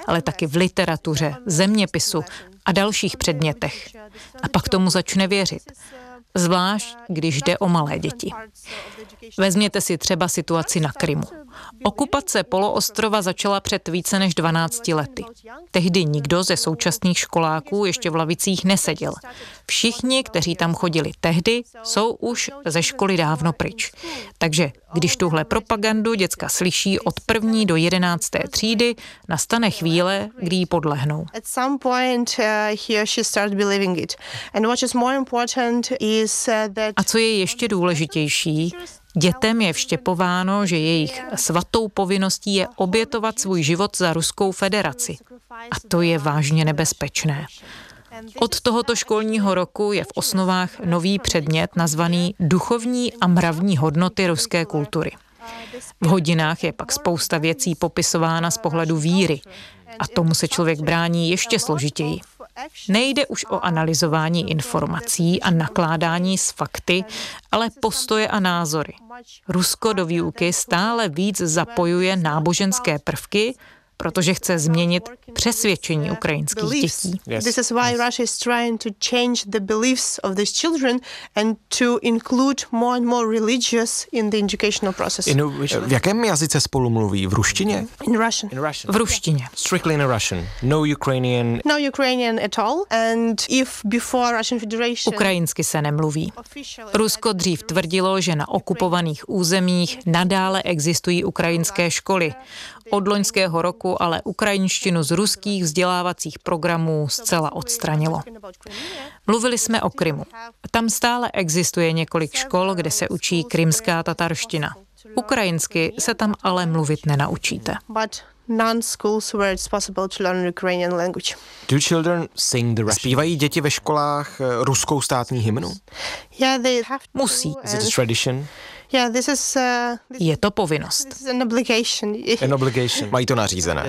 ale taky v literatuře, zeměpisu a dalších předmětech. A pak tomu začne věřit. Zvlášť, když jde o malé děti. Vezměte si třeba situaci na Krymu. Okupace poloostrova začala před více než 12 lety. Tehdy nikdo ze současných školáků ještě v lavicích neseděl. Všichni, kteří tam chodili tehdy, jsou už ze školy dávno pryč. Takže když tuhle propagandu děcka slyší od 1. do 11. třídy, nastane chvíle, kdy jí podlehnou. A co je ještě důležitější, dětem je vštěpováno, že jejich svatou povinností je obětovat svůj život za Ruskou federaci. A to je vážně nebezpečné. Od tohoto školního roku je v osnovách nový předmět nazvaný Duchovní a mravní hodnoty ruské kultury. V hodinách je pak spousta věcí popisována z pohledu víry. A tomu se člověk brání ještě složitěji. Nejde už o analyzování informací a nakládání s fakty, ale postoje a názory. Rusko do výuky stále víc zapojuje náboženské prvky, protože chce změnit přesvědčení ukrajinských dětí. This is why Russia is trying to change the beliefs of these children and to include more and more religious in the educational process. V jakém jazyce spolu mluví? V ruštině? In Russian. V ruštině. Strictly in Russian. No Ukrainian. No Ukrainian at all. And if before Russian Federation. Ukrajinsky se nemluví. Rusko dřív tvrdilo, že na okupovaných územích nadále existují ukrajinské školy. Od loňského roku ale ukrajinštinu z ruských vzdělávacích programů zcela odstranilo. Mluvili jsme o Krymu. Tam stále existuje několik škol, kde se učí krymská tatarština. Ukrajinsky se tam ale mluvit nenaučíte. Zpívají děti ve školách ruskou státní hymnu? Musí. Je to povinnost. An obligation. Mají to nařízené.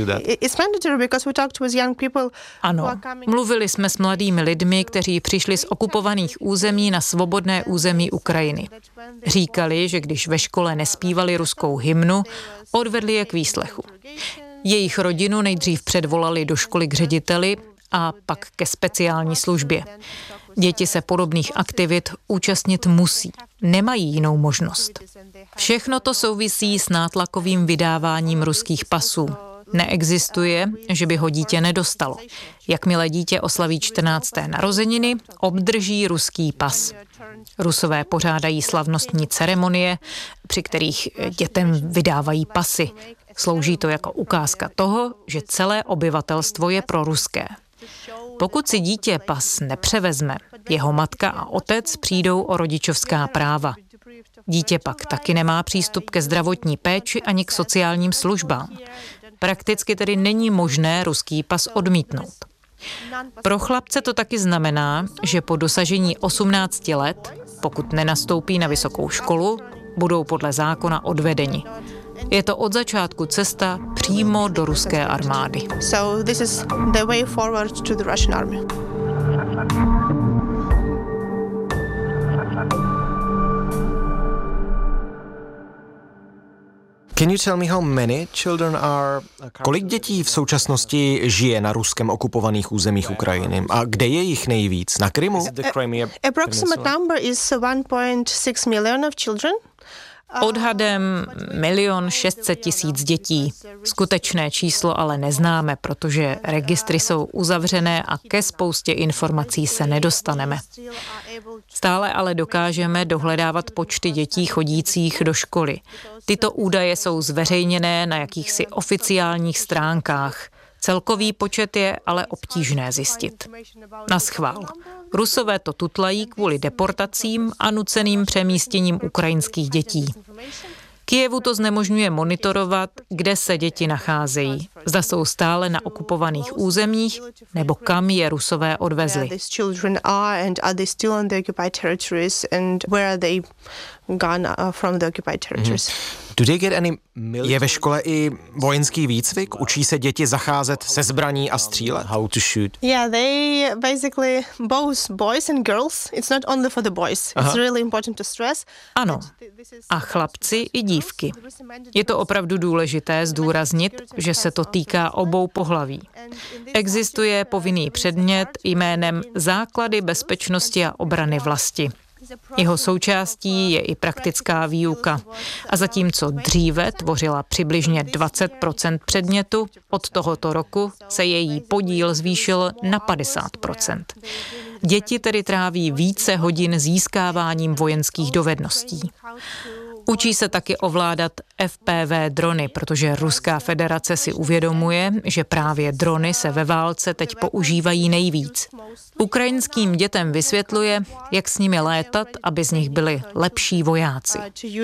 Ano, mluvili jsme s mladými lidmi, kteří přišli z okupovaných území na svobodné území Ukrajiny. Říkali, že když ve škole nespívali ruskou hymnu, odvedli je k výslechu. Jejich rodinu nejdřív předvolali do školy k řediteli a pak ke speciální službě. Děti se podobných aktivit účastnit musí. Nemají jinou možnost. Všechno to souvisí s nátlakovým vydáváním ruských pasů. Neexistuje, že by ho dítě nedostalo. Jakmile dítě oslaví 14. narozeniny, obdrží ruský pas. Rusové pořádají slavnostní ceremonie, při kterých dětem vydávají pasy. Slouží to jako ukázka toho, že celé obyvatelstvo je proruské. Pokud si dítě pas nepřevezme, jeho matka a otec přijdou o rodičovská práva. Dítě pak taky nemá přístup ke zdravotní péči ani k sociálním službám. Prakticky tedy není možné ruský pas odmítnout. Pro chlapce to taky znamená, že po dosažení 18 let, pokud nenastoupí na vysokou školu, budou podle zákona odvedeni. Je to od začátku cesta přímo do ruské armády. So this is the way forward to the Russian army. Can you tell me how many children are... Kolik dětí v současnosti žije na ruskem okupovaných územích Ukrajiny? A kde je jich nejvíc? Na Krymu? Approximate number is 1.6 million of children. Odhadem 1 600 000 dětí. Skutečné číslo ale neznáme, protože registry jsou uzavřené a ke spoustě informací se nedostaneme. Stále ale dokážeme dohledávat počty dětí chodících do školy. Tyto údaje jsou zveřejněné na jakýchsi oficiálních stránkách. Celkový počet je ale obtížné zjistit. Naschvál. Rusové to tutlají kvůli deportacím a nuceným přemístěním ukrajinských dětí. Kyjevu to znemožňuje monitorovat, kde se děti nacházejí. Zda jsou stále na okupovaných územích, nebo kam je Rusové odvezli. gone from the occupied territories. Je ve škole i vojenský výcvik? Učí se děti zacházet se zbraní a střílet? How to shoot? Yeah, they basically both boys and girls. It's not only for the boys. It's really important to stress. Ano, a chlapci i dívky. Je to opravdu důležité zdůraznit, že se to týká obou pohlaví. Existuje povinný předmět jménem Základy bezpečnosti a obrany vlasti. Jeho součástí je i praktická výuka. A zatímco dříve tvořila přibližně 20% předmětu, od tohoto roku se její podíl zvýšil na 50%. Děti tedy tráví více hodin získáváním vojenských dovedností. Učí se taky ovládat FPV drony, protože Ruská federace si uvědomuje, že právě drony se ve válce teď používají nejvíc. Ukrajinským dětem vysvětluje, jak s nimi létat, aby z nich byli lepší vojáci.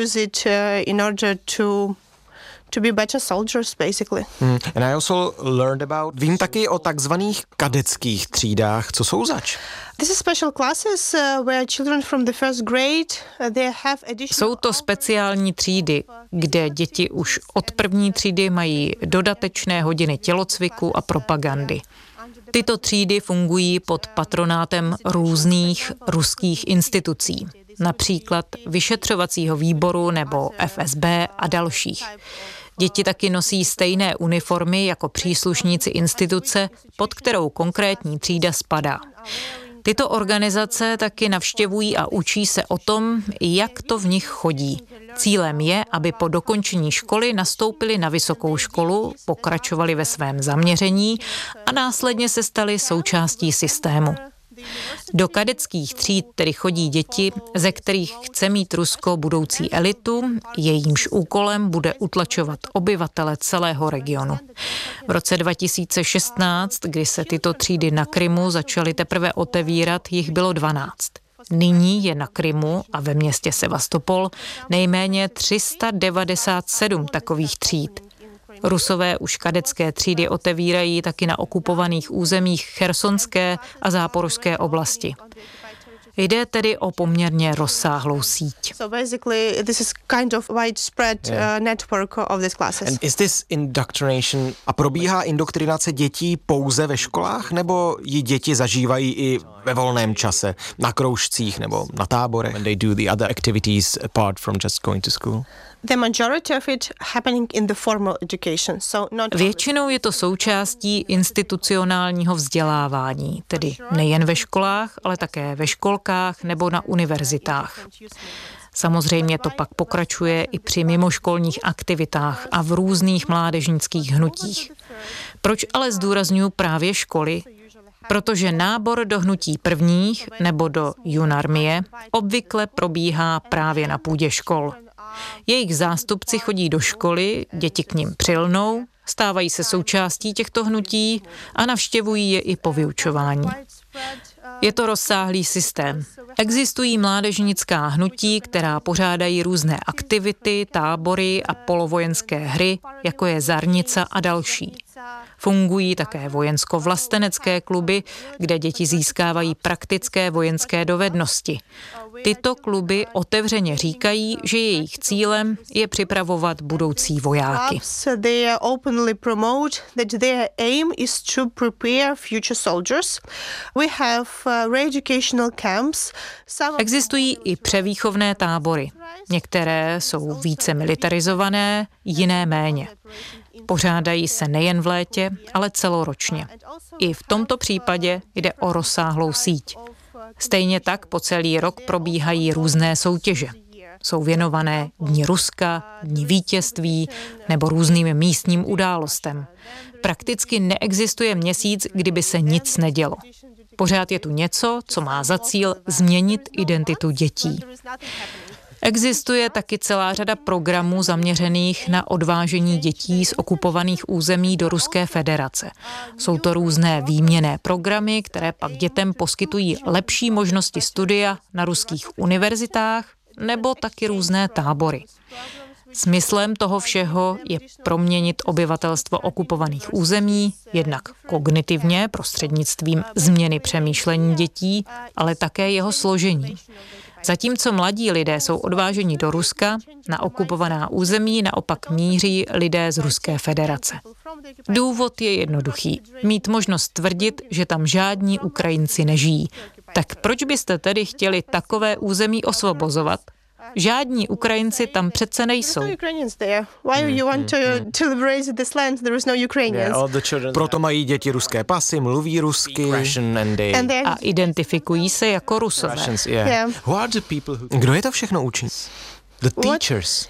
To be better soldiers, basically. And I also learned about... Vím taky o takzvaných kadeckých třídách. Co jsou zač? This is special classes where children from the first grade they have additional... Jsou to speciální třídy, kde děti už od první třídy mají dodatečné hodiny tělocviku a propagandy. Tyto třídy fungují pod patronátem různých ruských institucí, například vyšetřovacího výboru nebo FSB a dalších. Děti taky nosí stejné uniformy jako příslušníci instituce, pod kterou konkrétní třída spadá. Tyto organizace taky navštěvují a učí se o tom, jak to v nich chodí. Cílem je, aby po dokončení školy nastoupili na vysokou školu, pokračovali ve svém zaměření a následně se stali součástí systému. Do kadeckých tříd tedy chodí děti, ze kterých chce mít Rusko budoucí elitu, jejímž úkolem bude utlačovat obyvatele celého regionu. V roce 2016, kdy se tyto třídy na Krymu začaly teprve otevírat, jich bylo 12. Nyní je na Krymu a ve městě Sevastopol nejméně 397 takových tříd. Rusové už kadecké třídy otevírají taky na okupovaných územích Chersonské a Záporožské oblasti. Jde tedy o poměrně rozsáhlou síť. So basically this is kind of widespread network of these classes. And is this indoctrination a probíhá indoktrinace dětí pouze ve školách, nebo ji děti zažívají i ve volném čase, na kroužcích nebo na táborech? When they do the other activities apart from just going to school? The majority of it happening in the formal education. So not Většinou je to součástí institucionálního vzdělávání, tedy nejen ve školách, ale také ve školkách nebo na univerzitách. Samozřejmě to pak pokračuje i při mimoškolních aktivitách a v různých mládežnických hnutích. Proč ale zdůrazňuji právě školy? Protože nábor do hnutí prvních nebo do junarmie obvykle probíhá právě na půdě škol. Jejich zástupci chodí do školy, děti k nim přilnou, stávají se součástí těchto hnutí a navštěvují je i po vyučování. Je to rozsáhlý systém. Existují mládežnická hnutí, která pořádají různé aktivity, tábory a polovojenské hry, jako je Zarnica a další. Fungují také vojensko-vlastenecké kluby, kde děti získávají praktické vojenské dovednosti. Tyto kluby otevřeně říkají, že jejich cílem je připravovat budoucí vojáky. Existují i převýchovné tábory. Některé jsou více militarizované, jiné méně. Pořádají se nejen v létě, ale celoročně. I v tomto případě jde o rozsáhlou síť. Stejně tak po celý rok probíhají různé soutěže. Jsou věnované Dni Ruska, Dni vítězství nebo různým místním událostem. Prakticky neexistuje měsíc, kdyby se nic nedělo. Pořád je tu něco, co má za cíl změnit identitu dětí. Existuje taky celá řada programů zaměřených na odvážení dětí z okupovaných území do Ruské federace. Jsou to různé výměnné programy, které pak dětem poskytují lepší možnosti studia na ruských univerzitách nebo taky různé tábory. Smyslem toho všeho je proměnit obyvatelstvo okupovaných území, jednak kognitivně prostřednictvím změny přemýšlení dětí, ale také jeho složení. Zatímco mladí lidé jsou odváženi do Ruska, na okupovaná území naopak míří lidé z Ruské federace. Důvod je jednoduchý. Mít možnost tvrdit, že tam žádní Ukrajinci nežijí. Tak proč byste tedy chtěli takové území osvobozovat? Žádní Ukrajinci tam přece nejsou. Proto mají děti ruské pasy, mluví rusky a identifikují se jako Rusové. Kdo je to všechno učí? The teachers.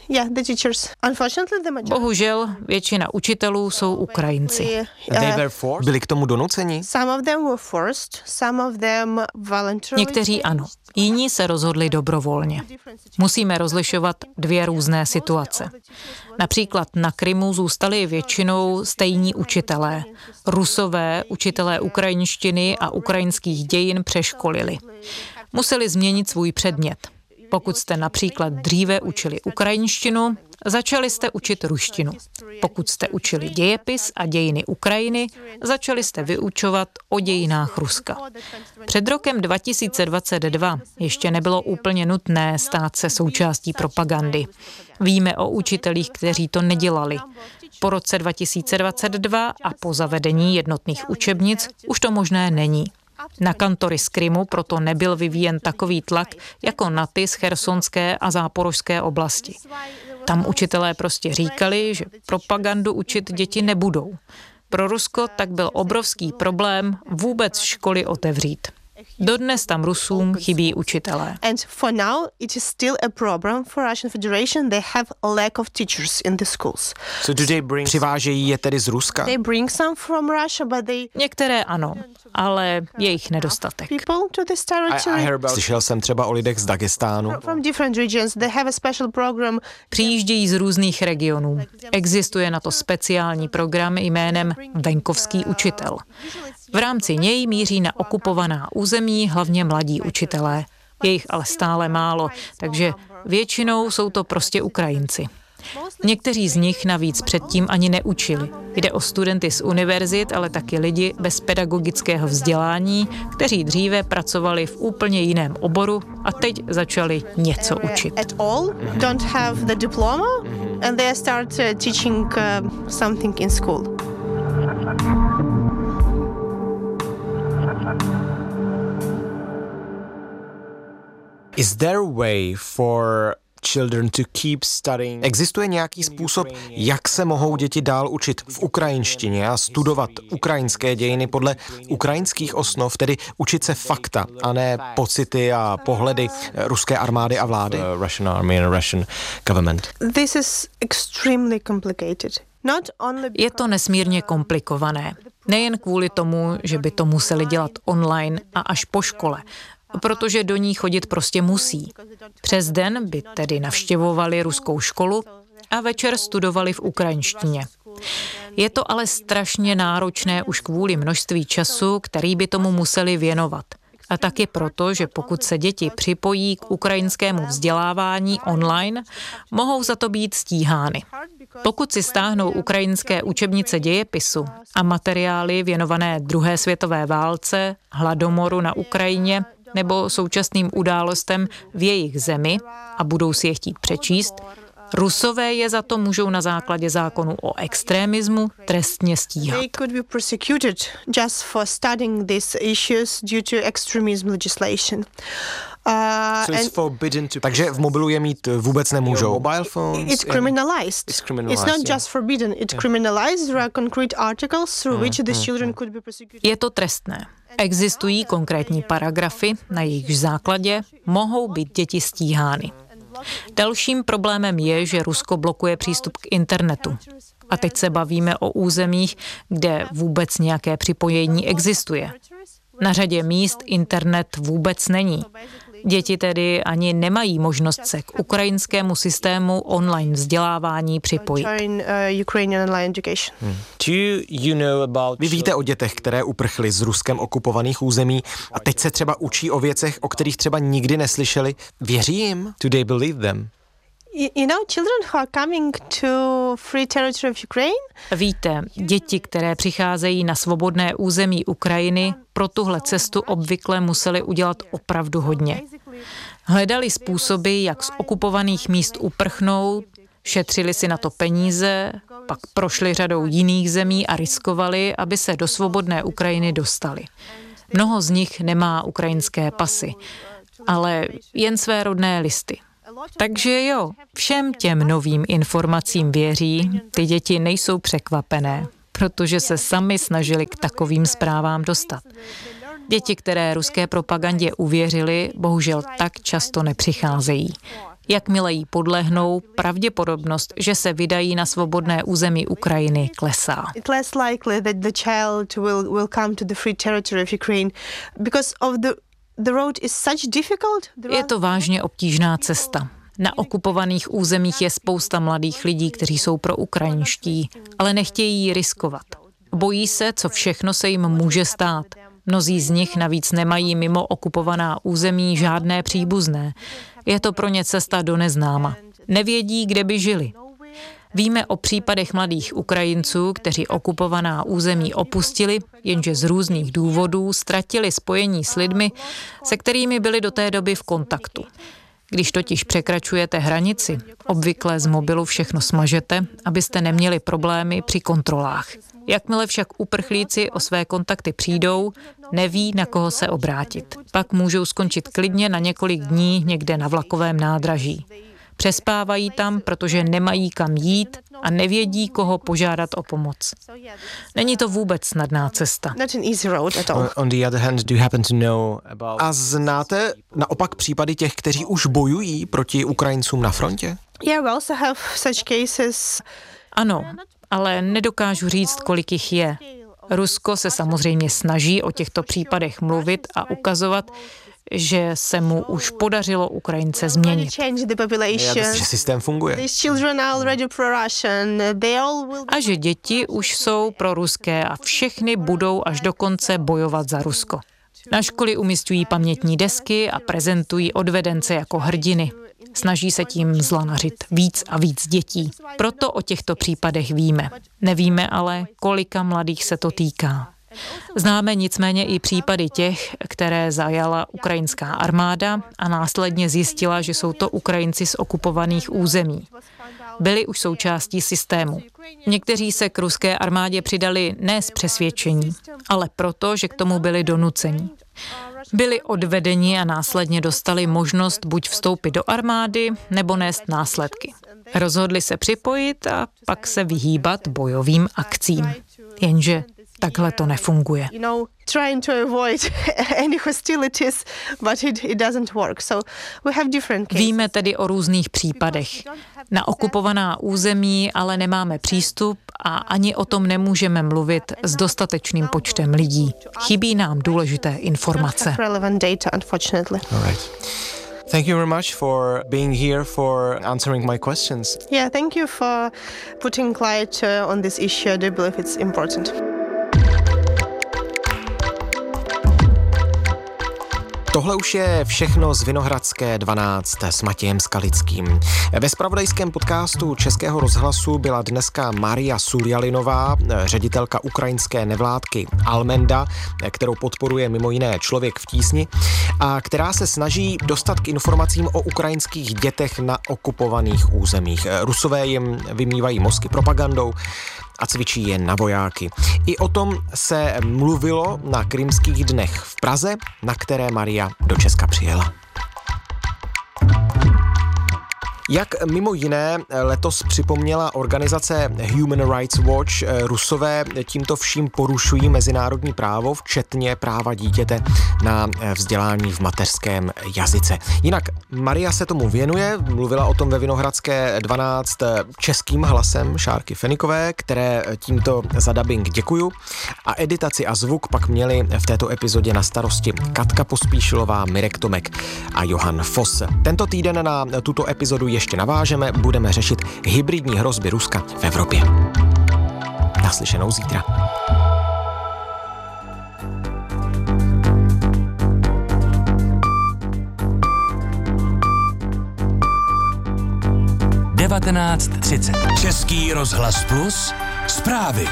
Bohužel většina učitelů jsou Ukrajinci. Byli k tomu donuceni? Někteří ano, jiní se rozhodli dobrovolně. Musíme rozlišovat dvě různé situace. Například na Krymu zůstali většinou stejní učitelé. Rusové učitelé ukrajinštiny a ukrajinských dějin přeškolili. Museli změnit svůj předmět. Pokud jste například dříve učili ukrajinštinu, začali jste učit ruštinu. Pokud jste učili dějepis a dějiny Ukrajiny, začali jste vyučovat o dějinách Ruska. Před rokem 2022 ještě nebylo úplně nutné stát se součástí propagandy. Víme o učitelích, kteří to nedělali. Po roce 2022 a po zavedení jednotných učebnic už to možné není. Na kantory z Krymu proto nebyl vyvíjen takový tlak jako na ty z chersonské a záporožské oblasti. Tam učitelé prostě říkali, že propagandu učit děti nebudou. Pro Rusko tak byl obrovský problém vůbec školy otevřít. Dodnes tam Rusům chybí učitelé. Přivážejí je tedy z Ruska? Některé ano, ale je jich nedostatek. Slyšel jsem třeba o lidech z Dagestánu. Přijíždějí z různých regionů. Existuje na to speciální program jménem Venkovský učitel. V rámci něj míří na okupovaná území hlavně mladí učitelé. Je jich ale stále málo, takže většinou jsou to prostě Ukrajinci. Někteří z nich navíc předtím ani neučili. Jde o studenty z univerzit, ale taky lidi bez pedagogického vzdělání, kteří dříve pracovali v úplně jiném oboru a teď začali něco učit. Is there a way for children to keep studying? Existuje nějaký způsob, jak se mohou děti dál učit v ukrajinštině a studovat ukrajinské dějiny podle ukrajinských osnov, tedy učit se fakta a ne pocity a pohledy ruské armády a vlády? Russian army and Russian government. This is extremely complicated. Je to nesmírně komplikované. Nejen kvůli tomu, že by to museli dělat online a až po škole, protože do ní chodit prostě musí. Přes den by tedy navštěvovali ruskou školu a večer studovali v ukrajinštině. Je to ale strašně náročné už kvůli množství času, který by tomu museli věnovat. A taky proto, že pokud se děti připojí k ukrajinskému vzdělávání online, mohou za to být stíhány. Pokud si stáhnou ukrajinské učebnice dějepisu a materiály věnované druhé světové válce, hladomoru na Ukrajině nebo současným událostem v jejich zemi a budou si je chtít přečíst, Rusové je za to můžou na základě zákonu o extremismu trestně stíhat. Takže v mobilu je mít vůbec nemůžou. Mobile phones. It's criminalized. It's not just forbidden. It's criminalized. There are concrete articles through which the children could be prosecuted. Je to trestné. Existují konkrétní paragrafy, na jejichž základě mohou být děti stíhány. Dalším problémem je, že Rusko blokuje přístup k internetu. A teď se bavíme o územích, kde vůbec nějaké připojení existuje. Na řadě míst internet vůbec není. Děti tedy ani nemají možnost se k ukrajinskému systému online vzdělávání připojit. Vy víte o dětech, které uprchly z Ruskem okupovaných území a teď se třeba učí o věcech, o kterých třeba nikdy neslyšeli. Věří jim? Do they believe them? Children who are coming to free territory of Ukraine. Víte, děti, které přicházejí na svobodné území Ukrajiny, pro tuhle cestu obvykle museli udělat opravdu hodně. Hledali způsoby, jak z okupovaných míst uprchnout, šetřili si na to peníze, pak prošli řadou jiných zemí a riskovali, aby se do svobodné Ukrajiny dostali. Mnoho z nich nemá ukrajinské pasy, ale jen své rodné listy. Takže jo, všem těm novým informacím věří, ty děti nejsou překvapené, protože se sami snažili k takovým zprávám dostat. Děti, které ruské propagandě uvěřily, bohužel tak často nepřicházejí. Jakmile jí podlehnou, pravděpodobnost, že se vydají na svobodné území Ukrajiny, klesá. Je to vážně obtížná cesta. Na okupovaných územích je spousta mladých lidí, kteří jsou proukrajinští, ale nechtějí ji riskovat. Bojí se, co všechno se jim může stát. Mnozí z nich navíc nemají mimo okupovaná území žádné příbuzné. Je to pro ně cesta do neznáma. Nevědí, kde by žili. Víme o případech mladých Ukrajinců, kteří okupovaná území opustili, jenže z různých důvodů ztratili spojení s lidmi, se kterými byli do té doby v kontaktu. Když totiž překračujete hranici, obvykle z mobilu všechno smažete, abyste neměli problémy při kontrolách. Jakmile však uprchlíci o své kontakty přijdou, neví, na koho se obrátit. Pak můžou skončit klidně na několik dní někde na vlakovém nádraží. Přespávají tam, protože nemají kam jít a nevědí, koho požádat o pomoc. Není to vůbec snadná cesta. A znáte naopak případy těch, kteří už bojují proti Ukrajincům na frontě? Ano, ale nedokážu říct, kolik jich je. Rusko se samozřejmě snaží o těchto případech mluvit a ukazovat, že se mu už podařilo Ukrajince změnit. Že systém funguje. A že děti už jsou proruské a všechny budou až do konce bojovat za Rusko. Na školy umisťují pamětní desky a prezentují odvedence jako hrdiny. Snaží se tím zlanařit víc a víc dětí. Proto o těchto případech víme. Nevíme ale, kolika mladých se to týká. Známe nicméně i případy těch, které zajala ukrajinská armáda a následně zjistila, že jsou to Ukrajinci z okupovaných území. Byli už součástí systému. Někteří se k ruské armádě přidali ne z přesvědčení, ale proto, že k tomu byli donuceni. Byli odvedeni a následně dostali možnost buď vstoupit do armády, nebo nést následky. Rozhodli se připojit a pak se vyhýbat bojovým akcím. Jenže takhle to nefunguje. Víme tedy o různých případech. Na okupovaná území ale nemáme přístup a ani o tom nemůžeme mluvit s dostatečným počtem lidí. Chybí nám důležité informace. Thank you very much for being here, for answering my questions. Yeah, thank you for putting light on this issue. I do believe it's important. Tohle už je všechno z Vinohradské 12 s Matějem Skalickým. Ve zpravodajském podcastu Českého rozhlasu byla dneska Maria Surjalinová, ředitelka ukrajinské nevládky Almenda, kterou podporuje mimo jiné Člověk v tísni, a která se snaží dostat k informacím o ukrajinských dětech na okupovaných územích. Rusové jim vymývají mozky propagandou a cvičí je na vojáky. I o tom se mluvilo na Krymských dnech v Praze, na které Maria do Česka přijela. Jak mimo jiné letos připomněla organizace Human Rights Watch, Rusové tímto vším porušují mezinárodní právo, včetně práva dítěte na vzdělání v mateřském jazyce. Jinak Maria se tomu věnuje, mluvila o tom ve Vinohradské 12 českým hlasem Šárky Fenikové, které tímto za dabing děkuju, a editaci a zvuk pak měli v této epizodě na starosti Katka Pospíšilová, Mirek Tomek a Johan Foss. Tento týden na tuto epizodu ještě navážeme, budeme řešit hybridní hrozby Ruska v Evropě. Naslyšenou zítra. 19:30. Český rozhlas Plus, zprávy.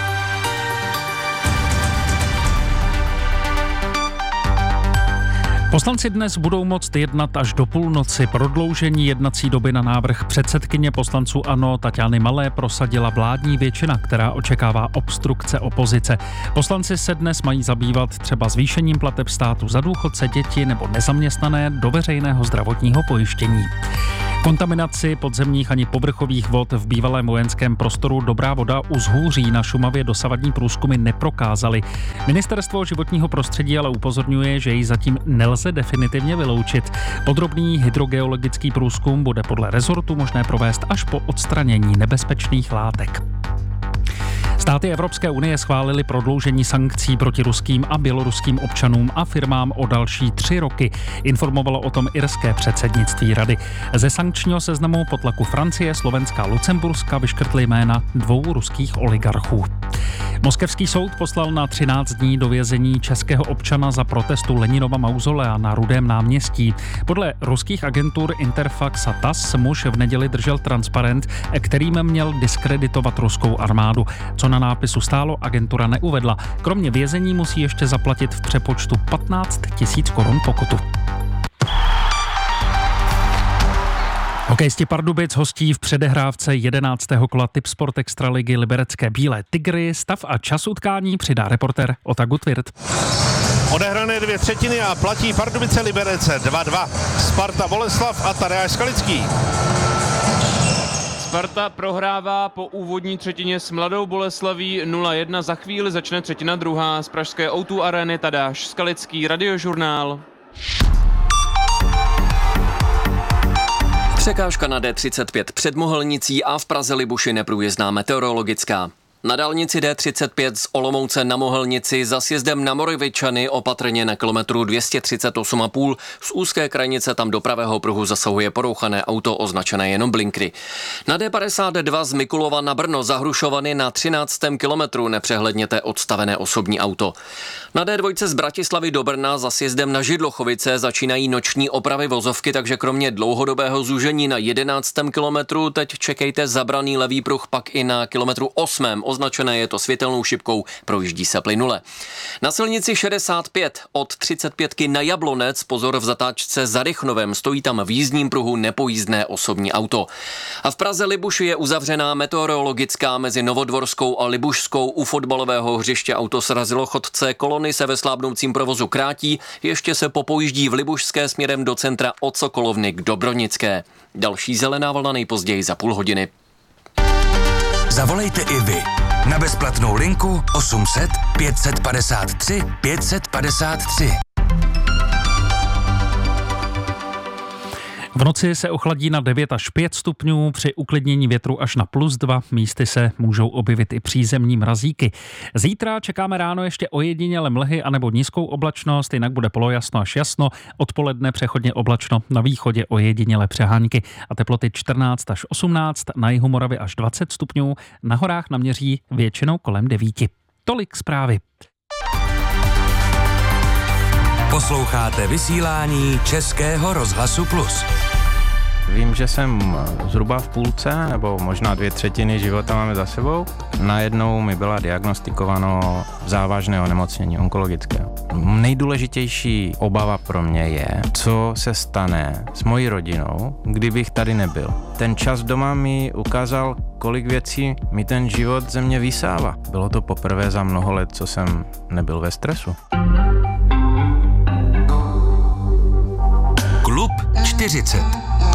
Poslanci dnes budou moct jednat až do půlnoci. Prodloužení jednací doby na návrh předsedkyně poslanců ANO Taťány Malé prosadila vládní většina, která očekává obstrukce opozice. Poslanci se dnes mají zabývat třeba zvýšením plateb státu za důchodce, děti nebo nezaměstnané do veřejného zdravotního pojištění. Kontaminaci podzemních ani povrchových vod v bývalém vojenském prostoru Dobrá voda u Zhůří na Šumavě dosavadní průzkumy neprokázaly. Ministerstvo životního prostředí ale upozorňuje, že ji zatím nelze definitivně vyloučit. Podrobný hydrogeologický průzkum bude podle rezortu možné provést až po odstranění nebezpečných látek. Státy Evropské unie schválily prodloužení sankcí proti ruským a běloruským občanům a firmám o další 3 roky. Informovalo o tom irské předsednictví rady. Ze sankčního seznamu po tlaku Francie, Slovenska a Lucemburska vyškrtly jména 2 ruských oligarchů. Moskevský soud poslal na 13 dní do vězení českého občana za protestu Leninova mauzolea na Rudém náměstí. Podle ruských agentur Interfax a TASS muž v neděli držel transparent, kterým měl diskreditovat ruskou armádu. Co na nápisu stálo, agentura neuvedla. Kromě vězení musí ještě zaplatit v přepočtu 15 000 korun pokutu. Hokejisti Pardubic hostí v předehrávce 11. kola Tipsport Extraligy liberecké Bílé Tygry. Stav a čas utkání přidá reportér Ota Gutwirth. Odehrané 2/3 a platí Pardubice Liberece 2-2. Sparta Boleslav a Tadeáš Skalický. Sparta prohrává po úvodní třetině s Mladou Boleslaví 0-1. Za chvíli začne třetina druhá. Z pražské O2 arény Tadeáš Skalický, Radiožurnál. Překážka na D35 před Mohelnicí a v Praze Libuši neprůjezdná meteorologická. Na dálnici D35 z Olomouce na Mohelnici za sjezdem na Moravičany opatrně na kilometru 238,5. Z úzké krajnice tam do pravého pruhu zasahuje porouchané auto označené jenom blinkry. Na D52 z Mikulova na Brno za Hrušovany na 13. kilometru nepřehledněte odstavené osobní auto. Na D2 z Bratislavy do Brna za sjezdem na Židlochovice začínají noční opravy vozovky, takže kromě dlouhodobého zúžení na 11. kilometru teď čekejte zabraný levý pruh pak i na kilometru 8. Označené je to světelnou šipkou, projíždí se plynule. Na silnici 65 od 35 na Jablonec pozor v zatáčce za Rychnovem, stojí tam v jízdním pruhu nepojízdné osobní auto. A v Praze Libuši je uzavřená meteorologická mezi Novodvorskou a Libušskou. U fotbalového hřiště auto srazilo chodce, kolony se ve slábnoucím provozu krátí, ještě se popojíždí v Libušské směrem do centra od Sokolovny k Dobronické. Další zelená vlna nejpozději za půl hodiny. Zavolejte i vy na bezplatnou linku 800 553 553. V noci se ochladí na 9 až 5 stupňů, při uklidnění větru až na +2, místy se můžou objevit i přízemní mrazíky. Zítra čekáme ráno ještě ojediněle mlhy anebo nízkou oblačnost, jinak bude polojasno až jasno, odpoledne přechodně oblačno, na východě ojediněle přehánky a teploty 14 až 18, na jihu Moravy až 20 stupňů, na horách naměří většinou kolem 9. Tolik zprávy. Posloucháte vysílání Českého rozhlasu Plus. Vím, že jsem zhruba v půlce, nebo možná 2/3 života máme za sebou. Najednou mi byla diagnostikováno závažné onemocnění onkologické. Nejdůležitější obava pro mě je, co se stane s mojí rodinou, kdybych tady nebyl. Ten čas doma mi ukázal, kolik věcí mi ten život ze mě vysává. Bylo to poprvé za mnoho let, co jsem nebyl ve stresu. Klub 40.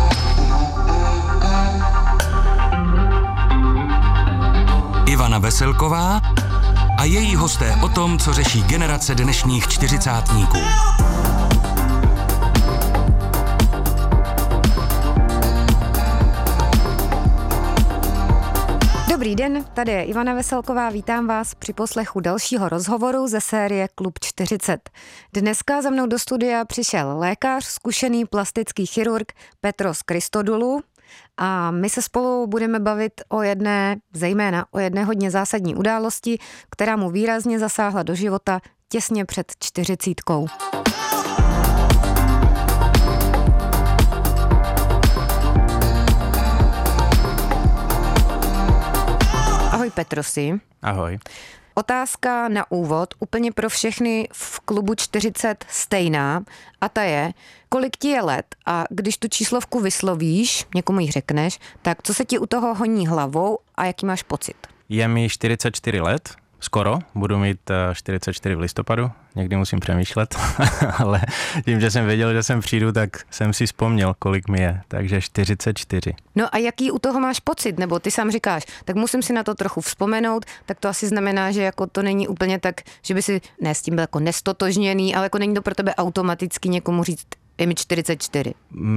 Ivana Veselková a její hosté o tom, co řeší generace dnešních čtyřicátníků. Dobrý den, tady je Ivana Veselková, vítám vás při poslechu dalšího rozhovoru ze série Klub 40. Dneska za mnou do studia přišel lékař, zkušený plastický chirurg Petros Christodoulou a my se spolu budeme bavit zejména o jedné hodně zásadní události, která mu výrazně zasáhla do života těsně před 40. Ahoj Petrosi. Ahoj. Otázka na úvod, úplně pro všechny v klubu 40 stejná, a ta je, kolik ti je let a když tu číslovku vyslovíš, někomu ji řekneš, tak co se ti u toho honí hlavou a jaký máš pocit? Je mi 44 let, skoro, budu mít 44 v listopadu, někdy musím přemýšlet, ale tím, že jsem věděl, že sem přijdu, tak jsem si vzpomněl, kolik mi je, takže 44. No a jaký u toho máš pocit, nebo ty sám říkáš, tak musím si na to trochu vzpomenout, tak to asi znamená, že jako to není úplně tak, že by si ne s tím byl jako nestotožněný, ale jako není to pro tebe automaticky někomu říct, je mi 44.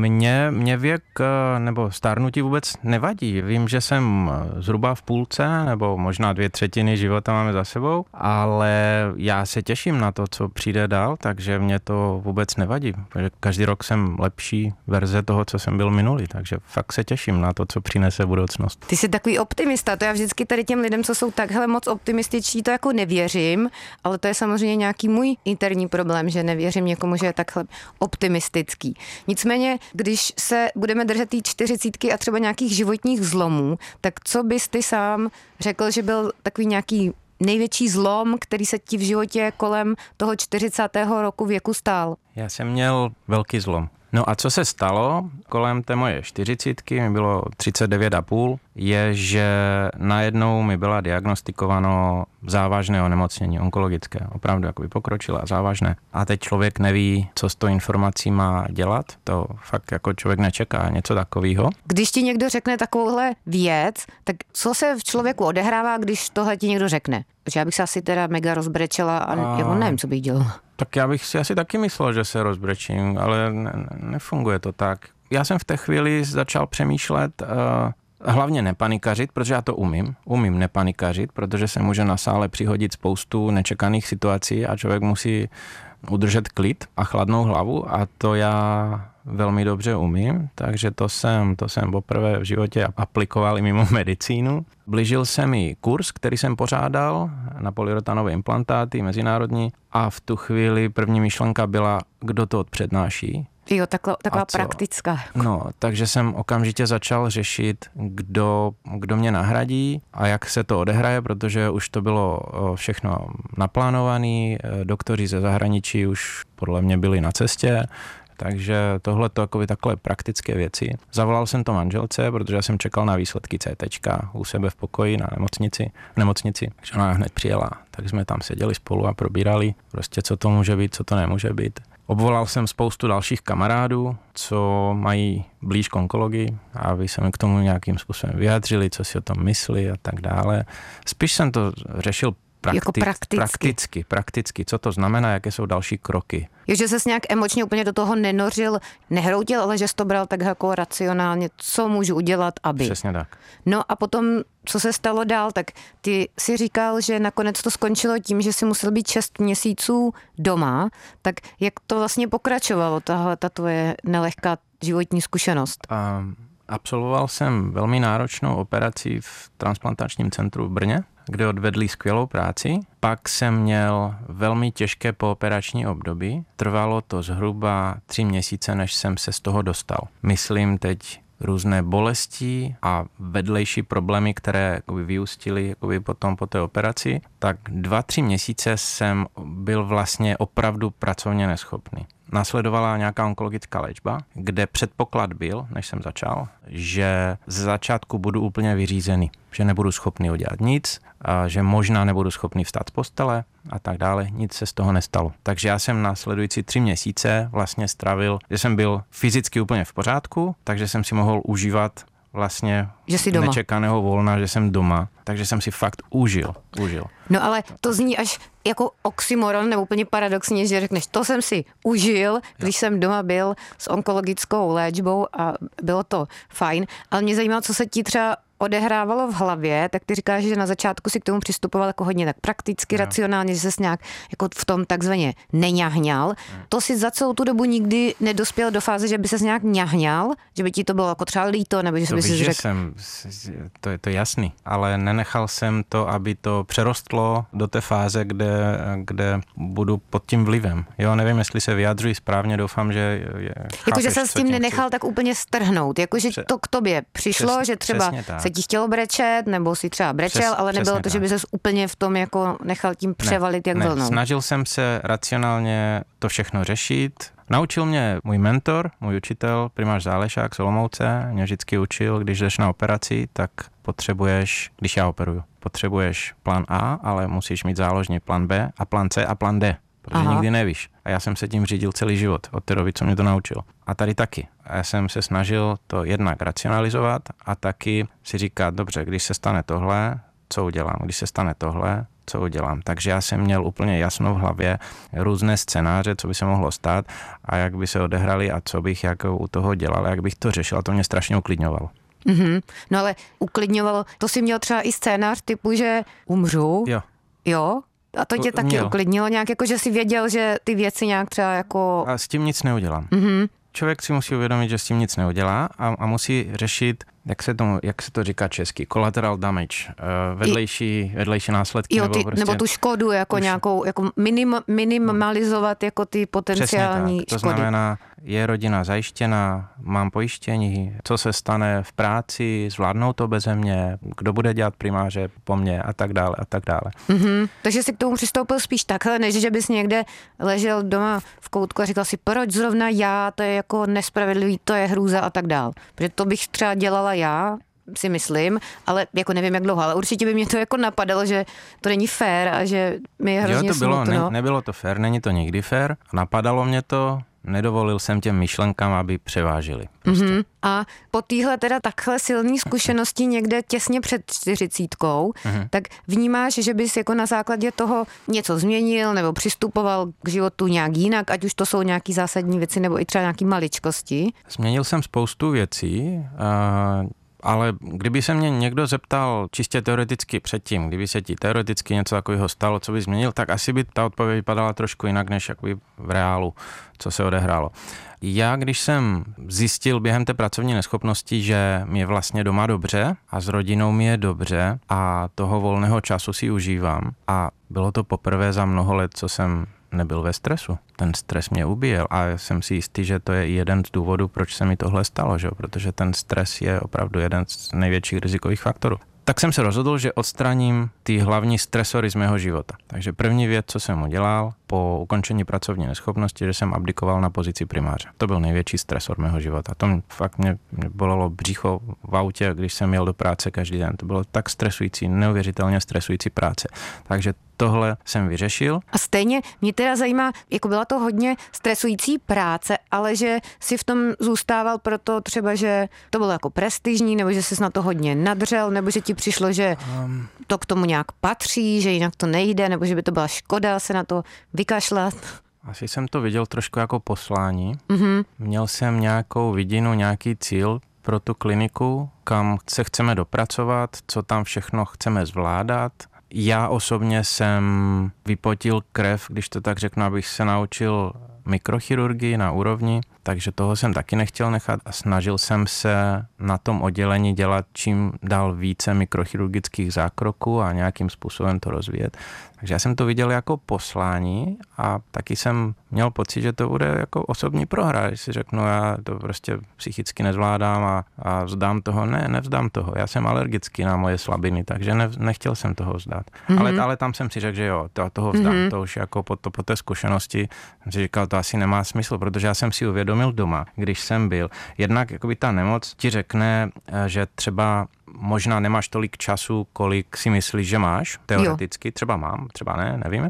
Mně věk nebo stárnutí vůbec nevadí. Vím, že jsem zhruba v půlce, nebo možná 2/3 života máme za sebou, ale já se těším na to, co přijde dál, takže mě to vůbec nevadí. Protože každý rok jsem lepší verze toho, co jsem byl minulý, takže fakt se těším na to, co přinese budoucnost. Ty jsi takový optimista, to já vždycky tady těm lidem, co jsou takhle moc optimističtí, to jako nevěřím, ale to je samozřejmě nějaký můj interní problém, že nevěřím někomu, že je takhle optimista. Nicméně, když se budeme držet té 40 a třeba nějakých životních zlomů, tak co bys ty sám řekl, že byl takový nějaký největší zlom, který se ti v životě kolem toho 40. roku věku stál? Já jsem měl velký zlom. No a co se stalo kolem té moje 40, mi bylo 39,5, je, že najednou mi byla diagnostikováno závažné onemocnění onkologické, opravdu jakoby pokročilé a závažné. A teď člověk neví, co s tou informací má dělat, to fakt jako člověk nečeká něco takového. Když ti někdo řekne takovouhle věc, tak co se v člověku odehrává, když tohle ti někdo řekne? Protože já bych se asi teda mega rozbrečela a jako nevím, co bych dělala. Tak já bych si asi taky myslel, že se rozbrečím, ale nefunguje to tak. Já jsem v té chvíli začal přemýšlet, hlavně nepanikařit, protože já to umím nepanikařit, protože se může na sále přihodit spoustu nečekaných situací a člověk musí udržet klid a chladnou hlavu a to já velmi dobře umím, takže to jsem poprvé v životě aplikoval i mimo medicínu. Blížil se mi kurz, který jsem pořádal na polyuretanové implantáty mezinárodní a v tu chvíli první myšlenka byla, kdo to odpřednáší. Jo, taková praktická. No, takže jsem okamžitě začal řešit, kdo mě nahradí a jak se to odehraje, protože už to bylo všechno naplánované, doktoři ze zahraničí už podle mě byli na cestě, takže tohle to takové praktické věci. Zavolal jsem to manželce, protože jsem čekal na výsledky CTčka u sebe v pokoji v nemocnici, takže ona hned přijela. Tak jsme tam seděli spolu a probírali prostě, co to může být, co to nemůže být. Obvolal jsem spoustu dalších kamarádů, co mají blíž k onkologii, aby se mi k tomu nějakým způsobem vyjádřili, co si o tom myslí a tak dále. Spíš jsem to řešil prakticky, co to znamená, jaké jsou další kroky. Jo, že ses nějak emočně úplně do toho nenořil, nehroutil, ale že jsi to bral tak jako racionálně, co můžu udělat, aby. Přesně tak. No a potom, co se stalo dál, tak ty si říkal, že nakonec to skončilo tím, že jsi musel být 6 měsíců doma, tak jak to vlastně pokračovalo, ta tvoje nelehká životní zkušenost? Absolvoval jsem velmi náročnou operaci v transplantačním centru v Brně, kde odvedli skvělou práci. Pak jsem měl velmi těžké pooperační období. Trvalo to zhruba 3 měsíce, než jsem se z toho dostal. Myslím teď různé bolesti a vedlejší problémy, které vyústily potom po té operaci. Tak 2-3 měsíce jsem byl vlastně opravdu pracovně neschopný. Následovala nějaká onkologická léčba, kde předpoklad byl, než jsem začal, že ze začátku budu úplně vyřízený, že nebudu schopný udělat nic, a že možná nebudu schopný vstát z postele a tak dále. Nic se z toho nestalo. Takže já jsem následující 3 měsíce vlastně strávil, že jsem byl fyzicky úplně v pořádku, takže jsem si mohl užívat vlastně nečekaného volna, že jsem doma, takže jsem si fakt užil. No ale to zní až jako oxymoron, nebo úplně paradoxně, že řekneš, to jsem si užil, když jsem doma byl s onkologickou léčbou a bylo to fajn, ale mě zajímalo, co se ti třeba odehrávalo v hlavě, tak ty říkáš, že na začátku si k tomu přistupoval jako hodně tak prakticky, racionálně, že ses nějak jako v tom takzvaně neňahňal. To si za celou tu dobu nikdy nedospěl do fáze, že by ses nějak ňahňal, že by ti to bylo jako třeba líto, nebo že by si řekl... To je jasný, ale nenechal jsem to, aby to přerostlo do té fáze, kde budu pod tím vlivem. Jo, nevím, jestli se vyjadřuji správně, doufám, že jakože se s tím nenechal tak úplně strhnout, jakože to k tobě přišlo, že třeba se ti chtělo brečet, nebo si třeba brečel, ale nebylo to, že by ses úplně v tom jako nechal tím převalit jak vlnou. Snažil jsem se racionálně to všechno řešit. Naučil mě můj mentor, můj učitel, primář Zálešák z Olomouce, mě vždycky učil, když jdeš na operaci, tak potřebuješ, když já operuju, potřebuješ plán A, ale musíš mít záložně plán B a plán C a plán D, protože nikdy nevíš. A já jsem se tím řídil celý život, od té doby, co mě to naučil. A tady taky. A já jsem se snažil to jednak racionalizovat a taky si říkat, dobře, když se stane tohle, co udělám, když se stane tohle, co udělám. Takže já jsem měl úplně jasno v hlavě různé scénáře, co by se mohlo stát a jak by se odehrali a co bych jako u toho dělal, jak bych to řešil a to mě strašně uklidňovalo. Mm-hmm. No ale uklidňovalo, to si měl třeba i scénář typu, že umřu? Jo? A to tě taky uklidnilo nějak, jako že jsi věděl, že ty věci nějak třeba jako... A s tím nic neudělám. Mm-hmm. Člověk si musí uvědomit, že s tím nic neudělá a musí řešit, jak se to říká česky, collateral damage, vedlejší následky. Jo, nebo tu škodu, jako nějakou, jako minimalizovat jako ty potenciální škody. To znamená, je rodina zajištěna, mám pojištění, co se stane v práci, zvládnou to beze mě, kdo bude dělat primáře po mně a tak dále a tak dále. Mm-hmm. Takže jsi k tomu přistoupil spíš takhle, než že bys někde ležel doma v koutku a říkal si, proč zrovna já, to je jako nespravedlivý, to je hrůza a tak dál. Protože to bych třeba dělala já, si myslím, ale jako nevím jak dlouho, ale určitě by mě to jako napadalo, že to není fér a že mi je hrozně smutno. Nebylo to fér, není to nikdy fér, napadalo mě to, nedovolil jsem těm myšlenkám, aby převážily. Prostě. Mm-hmm. A po téhle teda takhle silné zkušenosti někde těsně před 40, tak vnímáš, že bys jako na základě toho něco změnil nebo přistupoval k životu nějak jinak, ať už to jsou nějaký zásadní věci nebo i třeba nějaký maličkosti? Změnil jsem spoustu věcí, ale kdyby se mě někdo zeptal čistě teoreticky předtím, kdyby se ti teoreticky něco takového stalo, co by změnil, tak asi by ta odpověď vypadala trošku jinak, než jakoby v reálu, co se odehrálo. Já, když jsem zjistil během té pracovní neschopnosti, že mi je vlastně doma dobře a s rodinou mi je dobře a toho volného času si užívám a bylo to poprvé za mnoho let, co jsem nebyl ve stresu. Ten stres mě ubíjel a jsem si jistý, že to je jeden z důvodů, proč se mi tohle stalo, že? Protože ten stres je opravdu jeden z největších rizikových faktorů. Tak jsem se rozhodl, že odstraním ty hlavní stresory z mého života. Takže první věc, co jsem udělal po ukončení pracovní neschopnosti, že jsem abdikoval na pozici primáře. To byl největší stresor mého života. To mě bolelo břicho v autě, když jsem jel do práce každý den. To bylo tak stresující, neuvěřitelně stresující práce. Takže tohle jsem vyřešil. A stejně mě teda zajímá, jako byla to hodně stresující práce, ale že si v tom zůstával proto třeba, že to bylo jako prestižní, nebo že jsi na to hodně nadřel, nebo že ti přišlo, že to k tomu nějak patří, že jinak to nejde, nebo že by to byla škoda se na to vykašlat. Asi jsem to viděl trošku jako poslání. Mm-hmm. Měl jsem nějakou vidinu, nějaký cíl pro tu kliniku, kam se chceme dopracovat, co tam všechno chceme zvládat. Já osobně jsem vypotil krev, když to tak řeknu, abych se naučil mikrochirurgii na úrovni, takže toho jsem taky nechtěl nechat a snažil jsem se na tom oddělení dělat čím dál více mikrochirurgických zákroků a nějakým způsobem to rozvíjet. Takže já jsem to viděl jako poslání a taky jsem měl pocit, že to bude jako osobní prohra, když si řeknu, já to prostě psychicky nezvládám a vzdám toho. Ne, nevzdám toho. Já jsem alergický na moje slabiny, takže nechtěl jsem toho vzdát. Mm-hmm. Ale tam jsem si řekl, že jo, toho vzdám. Mm-hmm. To už jako po té zkušenosti jsem si říkal, to asi nemá smysl, protože já jsem si uvědomil doma, když jsem byl. Jednak jakoby ta nemoc ti řekne, že třeba možná nemáš tolik času, kolik si myslíš, že máš, teoreticky, jo. Třeba mám, třeba ne, nevíme,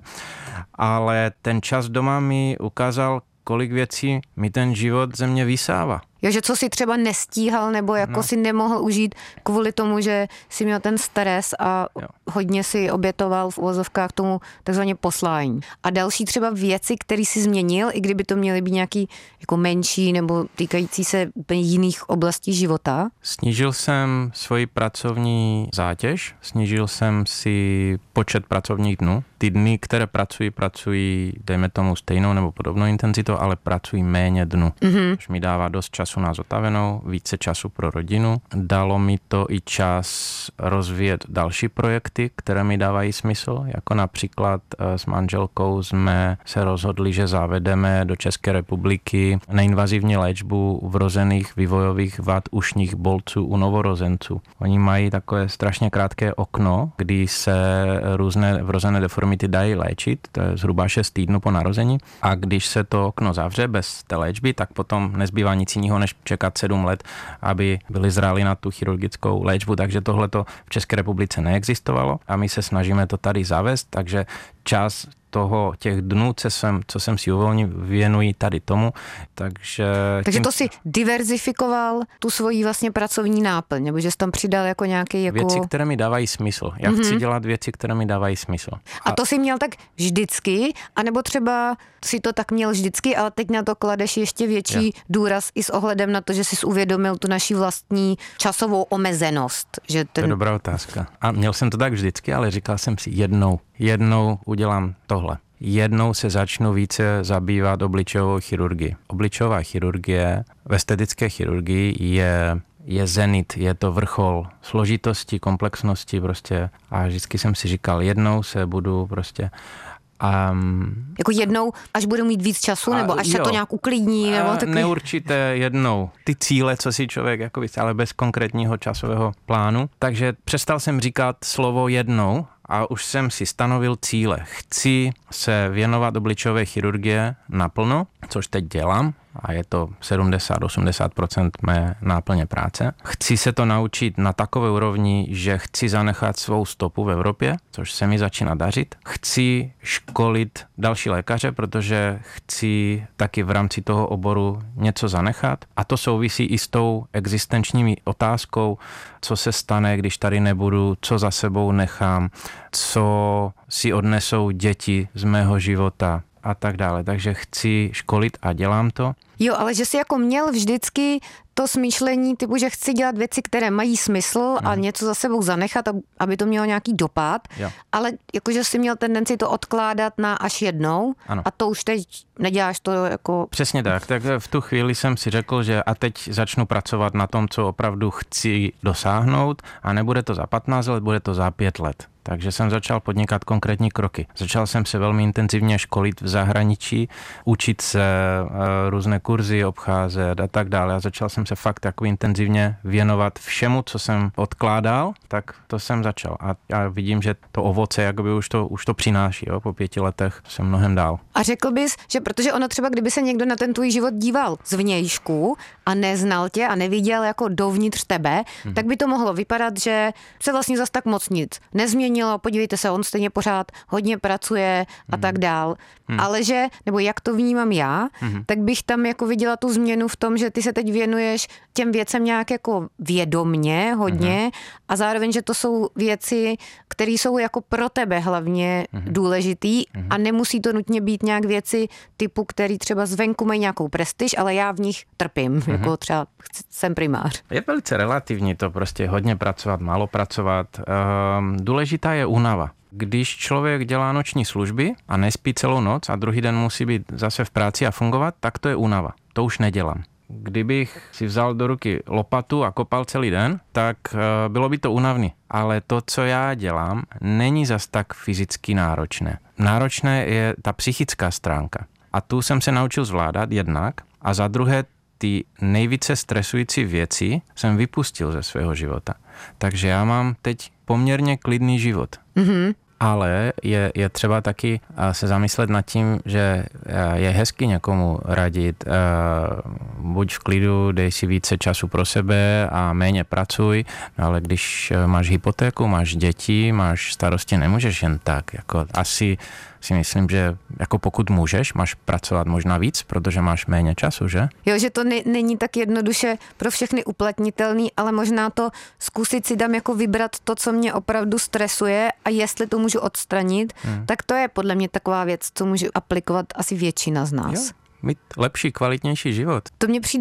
ale ten čas doma mi ukázal, kolik věcí mi ten život ze mě vysává. Jo, že co si třeba nestíhal nebo jako si nemohl užít kvůli tomu, že si měl ten stres a hodně si obětoval v uvozovkách tomu takzvaně poslání. A další třeba věci, které si změnil, i kdyby to měly být nějaký jako menší nebo týkající se úplně jiných oblastí života? Snížil jsem svoji pracovní zátěž, snížil jsem si počet pracovních dnů. Ty dny, které pracuji, dejme tomu stejnou nebo podobnou intenzitou, ale pracuji méně dnů. Mm-hmm. Což mi dává dost času času na zotavenou, více času pro rodinu. Dalo mi to i čas rozvíjet další projekty, které mi dávají smysl, jako například s manželkou jsme se rozhodli, že zavedeme do České republiky neinvazivní léčbu vrozených vývojových vad ušních bolců u novorozenců. Oni mají takové strašně krátké okno, kdy se různé vrozené deformity dají léčit, to je zhruba 6 týdnů po narození, a když se to okno zavře bez té léčby, tak potom nezbývá nic jiného, než čekat 7 let, aby byli zráli na tu chirurgickou léčbu, takže tohleto v České republice neexistovalo a my se snažíme to tady zavést, takže čas těch dnů, co jsem si uvolnil, věnuji tady tomu, takže to si diverzifikoval tu svoji vlastně pracovní náplň, nebo že jsi tam přidal jako nějaký věci, které mi dávají smysl. Já chci dělat věci, které mi dávají smysl. A to jsi měl tak vždycky, anebo třeba si to tak měl vždycky, ale teď na to kladeš ještě větší důraz i s ohledem na to, že jsi uvědomil tu naši vlastní časovou omezenost. Že To je dobrá otázka. A měl jsem to tak vždycky, ale říkal jsem si jednou udělám tohle. Jednou se začnu více zabývat obličejovou chirurgií. Obličejová chirurgie v estetické chirurgii je zenit, je to vrchol složitosti, komplexnosti prostě. A vždycky jsem si říkal, jednou se budu prostě... Jako jednou, až budu mít víc času, nebo až se to nějak uklidní, nebo takový... Neurčité jednou. Ty cíle, co si člověk jako ale bez konkrétního časového plánu. Takže přestal jsem říkat slovo jednou a už jsem si stanovil cíle. Chci se věnovat obličejové naplno, což teď dělám, a je to 70-80% mé náplně práce. Chci se to naučit na takové úrovni, že chci zanechat svou stopu v Evropě, což se mi začíná dařit. Chci školit další lékaře, protože chci taky v rámci toho oboru něco zanechat. A to souvisí i s tou existenční otázkou, co se stane, když tady nebudu, co za sebou nechám, co si odnesou děti z mého života a tak dále. Takže chci školit a dělám to. Jo, ale že jsi jako měl vždycky to smýšlení typu, že chci dělat věci, které mají smysl a něco za sebou zanechat, aby to mělo nějaký dopad, ale jakože jsi měl tendenci to odkládat na až jednou. Ano. A to už teď neděláš to jako... Přesně tak. Tak v tu chvíli jsem si řekl, že a teď začnu pracovat na tom, co opravdu chci dosáhnout a nebude to za 15 let, bude to za 5 let. Takže jsem začal podnikat konkrétní kroky. Začal jsem se velmi intenzivně školit v zahraničí, učit se různé kurzy, obcházet a tak dále. A začal jsem se fakt jako intenzivně věnovat všemu, co jsem odkládal, tak to jsem začal. A já vidím, že to ovoce jakoby už to přináší, jo? Po 5 letech jsem mnohem dál. A řekl bys, že protože ono třeba, kdyby se někdo na ten tvůj život díval zvnějšku a neznal tě a neviděl jako dovnitř tebe, tak by to mohlo vypadat, že se vlastně zas tak moc nic nezměnilo, podívejte se, on stejně pořád hodně pracuje a tak dál. Ale že, nebo jak to vnímám já, tak bych tam jako viděla tu změnu v tom, že ty se teď věnuješ těm věcem nějak jako vědomně hodně a zároveň, že to jsou věci, které jsou jako pro tebe hlavně důležitý a nemusí to nutně být nějak věci typu, který třeba zvenku mají nějakou prestiž, ale já v nich trpím, jako třeba jsem primář. Je velice relativní to prostě hodně pracovat, málo pracovat. Důležitá je únava. Když člověk dělá noční služby a nespí celou noc a druhý den musí být zase v práci a fungovat, tak to je únava. To už nedělám. Kdybych si vzal do ruky lopatu a kopal celý den, tak bylo by to únavný. Ale to, co já dělám, není zas tak fyzicky náročné. Náročné je ta psychická stránka. A tu jsem se naučil zvládat jednak a za druhé ty nejvíce stresující věci jsem vypustil ze svého života. Takže já mám teď poměrně klidný život. Ale je třeba taky se zamyslet nad tím, že je hezky někomu radit, buď v klidu, dej si více času pro sebe a méně pracuj, ale když máš hypotéku, máš děti, máš starosti, nemůžeš jen tak. Jako asi si myslím, že jako pokud můžeš, máš pracovat možná víc, protože máš méně času, že? Jo, že to není tak jednoduše pro všechny uplatnitelný, ale možná to zkusit si tam jako vybrat to, co mě opravdu stresuje a jestli to můžu odstranit, tak to je podle mě taková věc, co může aplikovat asi většina z nás. Jo, mít lepší, kvalitnější život. To mně přijde,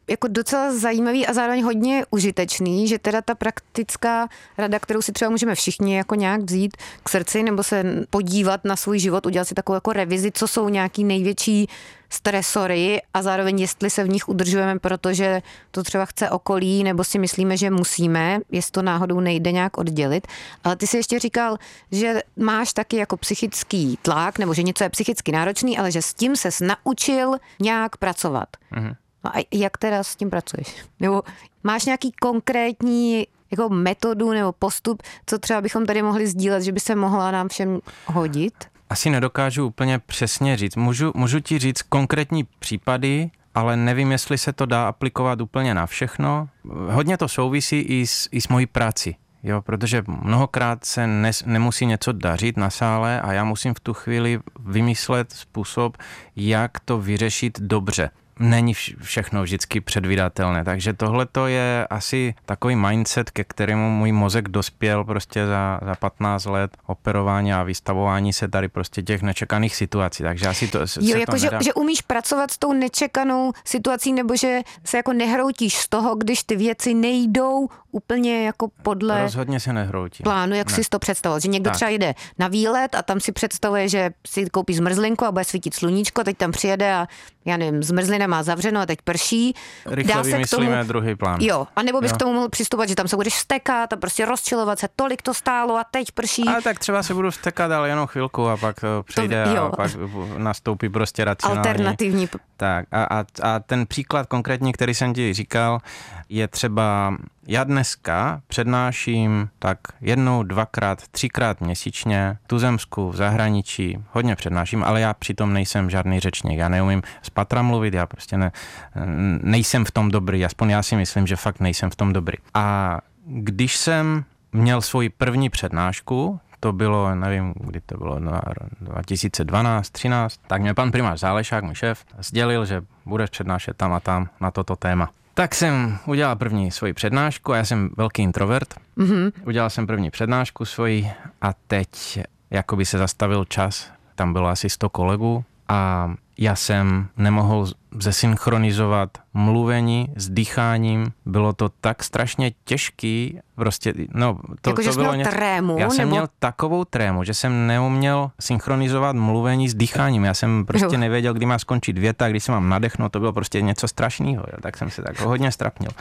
jako docela zajímavý a zároveň hodně užitečný, že teda ta praktická rada, kterou si třeba můžeme všichni jako nějak vzít k srdci nebo se podívat na svůj život, udělat si takovou jako revizi, co jsou nějaký největší stresory a zároveň jestli se v nich udržujeme, protože to třeba chce okolí, nebo si myslíme, že musíme, jestli to náhodou nejde nějak oddělit. Ale ty si ještě říkal, že máš taky jako psychický tlak, nebo že něco je psychicky náročný, ale že s tím ses naučil nějak pracovat. Mm-hmm. No a jak teda s tím pracuješ? Nebo máš nějaký konkrétní jako metodu nebo postup, co třeba bychom tady mohli sdílet, že by se mohla nám všem hodit? Asi nedokážu úplně přesně říct. Můžu ti říct konkrétní případy, ale nevím, jestli se to dá aplikovat úplně na všechno. Hodně to souvisí i s mojí prací, jo, protože mnohokrát se nemusí něco dařit na sále a já musím v tu chvíli vymyslet způsob, jak to vyřešit dobře. Není všechno vždycky předvídatelné, takže tohleto je asi takový mindset, ke kterému můj mozek dospěl prostě za 15 let operování a vystavování se tady prostě těch nečekaných situací, takže asi to že umíš pracovat s tou nečekanou situací, nebo že se jako nehroutíš z toho, když ty věci nejdou úplně jako podle rozhodně se nehroutím. Plánu, jak si to představoval, že někdo třeba jde na výlet a tam si představuje, že si koupí zmrzlinku a bude svítit sluníčko, teď tam přijede a já nevím, zmrzlina má zavřeno a teď prší. Rychle vymyslíme druhý plán. Jo, anebo bys k tomu mohl přistupovat, že tam se budeš vztekat a prostě rozčilovat se, tolik to stálo a teď prší. Ale tak třeba se budu vztekat, ale jenom chvilku a pak to přejde a pak nastoupí prostě racionální. Alternativní. Tak a ten příklad konkrétní, který jsem ti říkal, je třeba já dneska přednáším tak 1, 2krát, 3krát měsíčně v tuzemsku, v zahraničí, hodně přednáším, ale já přitom nejsem žádný řečník, já neumím z patra mluvit, já prostě nejsem v tom dobrý, aspoň já si myslím, že fakt nejsem v tom dobrý. A když jsem měl svoji první přednášku, to bylo, nevím, kdy to bylo, 2012, 13, tak mě pan primář Zálešák, můj šéf, sdělil, že budeš přednášet tam a tam na toto téma. Tak jsem udělal první svoji přednášku a já jsem velký introvert. Mm-hmm. Udělal jsem první přednášku svoji a teď jakoby se zastavil čas. Tam bylo asi 100 kolegů a já jsem nemohl zesynchronizovat mluvení s dýcháním. Bylo to tak strašně těžký, prostě, to bylo trému, já jsem měl takovou trému, že jsem neuměl synchronizovat mluvení s dýcháním. Já jsem prostě nevěděl, kdy má skončit věta, kdy se mám nadechnout, to bylo prostě něco strašného, tak jsem se tak hodně strapnil.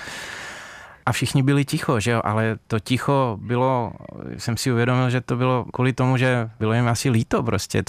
A všichni byli ticho, že jo, ale to ticho bylo, jsem si uvědomil, že to bylo kvůli tomu, že bylo jim asi líto prostě,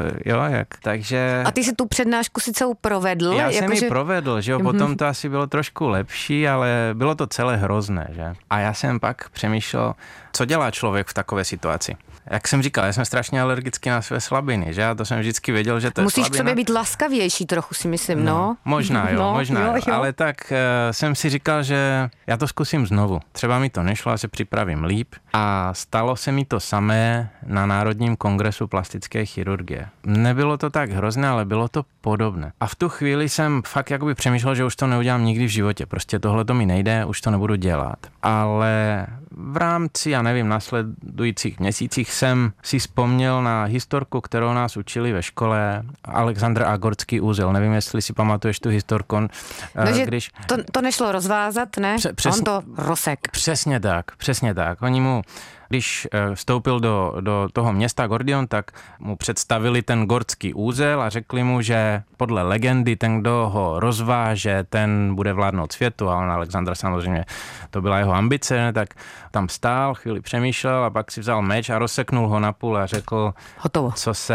takže... A ty si tu přednášku si celou provedl? Já jsem ji provedl, že jo, potom to asi bylo trošku lepší, ale bylo to celé hrozné, že? A já jsem pak přemýšlel, co dělá člověk v takové situaci. Jak jsem říkal, já jsem strašně alergický na své slabiny, že? A to jsem vždycky věděl, že to je musíš slabina. Musíš k sobě být laskavější trochu, si myslím, no. Možná jo. Ale tak jsem si říkal, že já to zkusím znovu. Třeba mi to nešlo, a se připravím líp. A stalo se mi to samé na Národním kongresu plastické chirurgie. Nebylo to tak hrozné, ale bylo to podobné. A v tu chvíli jsem fakt jakoby přemýšlel, že už to neudělám nikdy v životě. Prostě tohle to mi nejde, už to nebudu dělat. Ale v rámci, já nevím, následujících měsících jsem si vzpomněl na historku, kterou nás učili ve škole, Alexandr Agorský úzel. Nevím, jestli si pamatuješ tu historku. Když... To nešlo rozvázat, ne? On to rozsek. Přesně tak. Oni mu, když vstoupil do toho města Gordion, tak mu představili ten Gordský úzel a řekli mu, že podle legendy ten, kdo ho rozváže, ten bude vládnout světu. A on, Alexandr, samozřejmě, to byla jeho ambice, tak tam stál, chvíli přemýšlel a pak si vzal meč a rozseknul ho na půl a řekl, hotovo.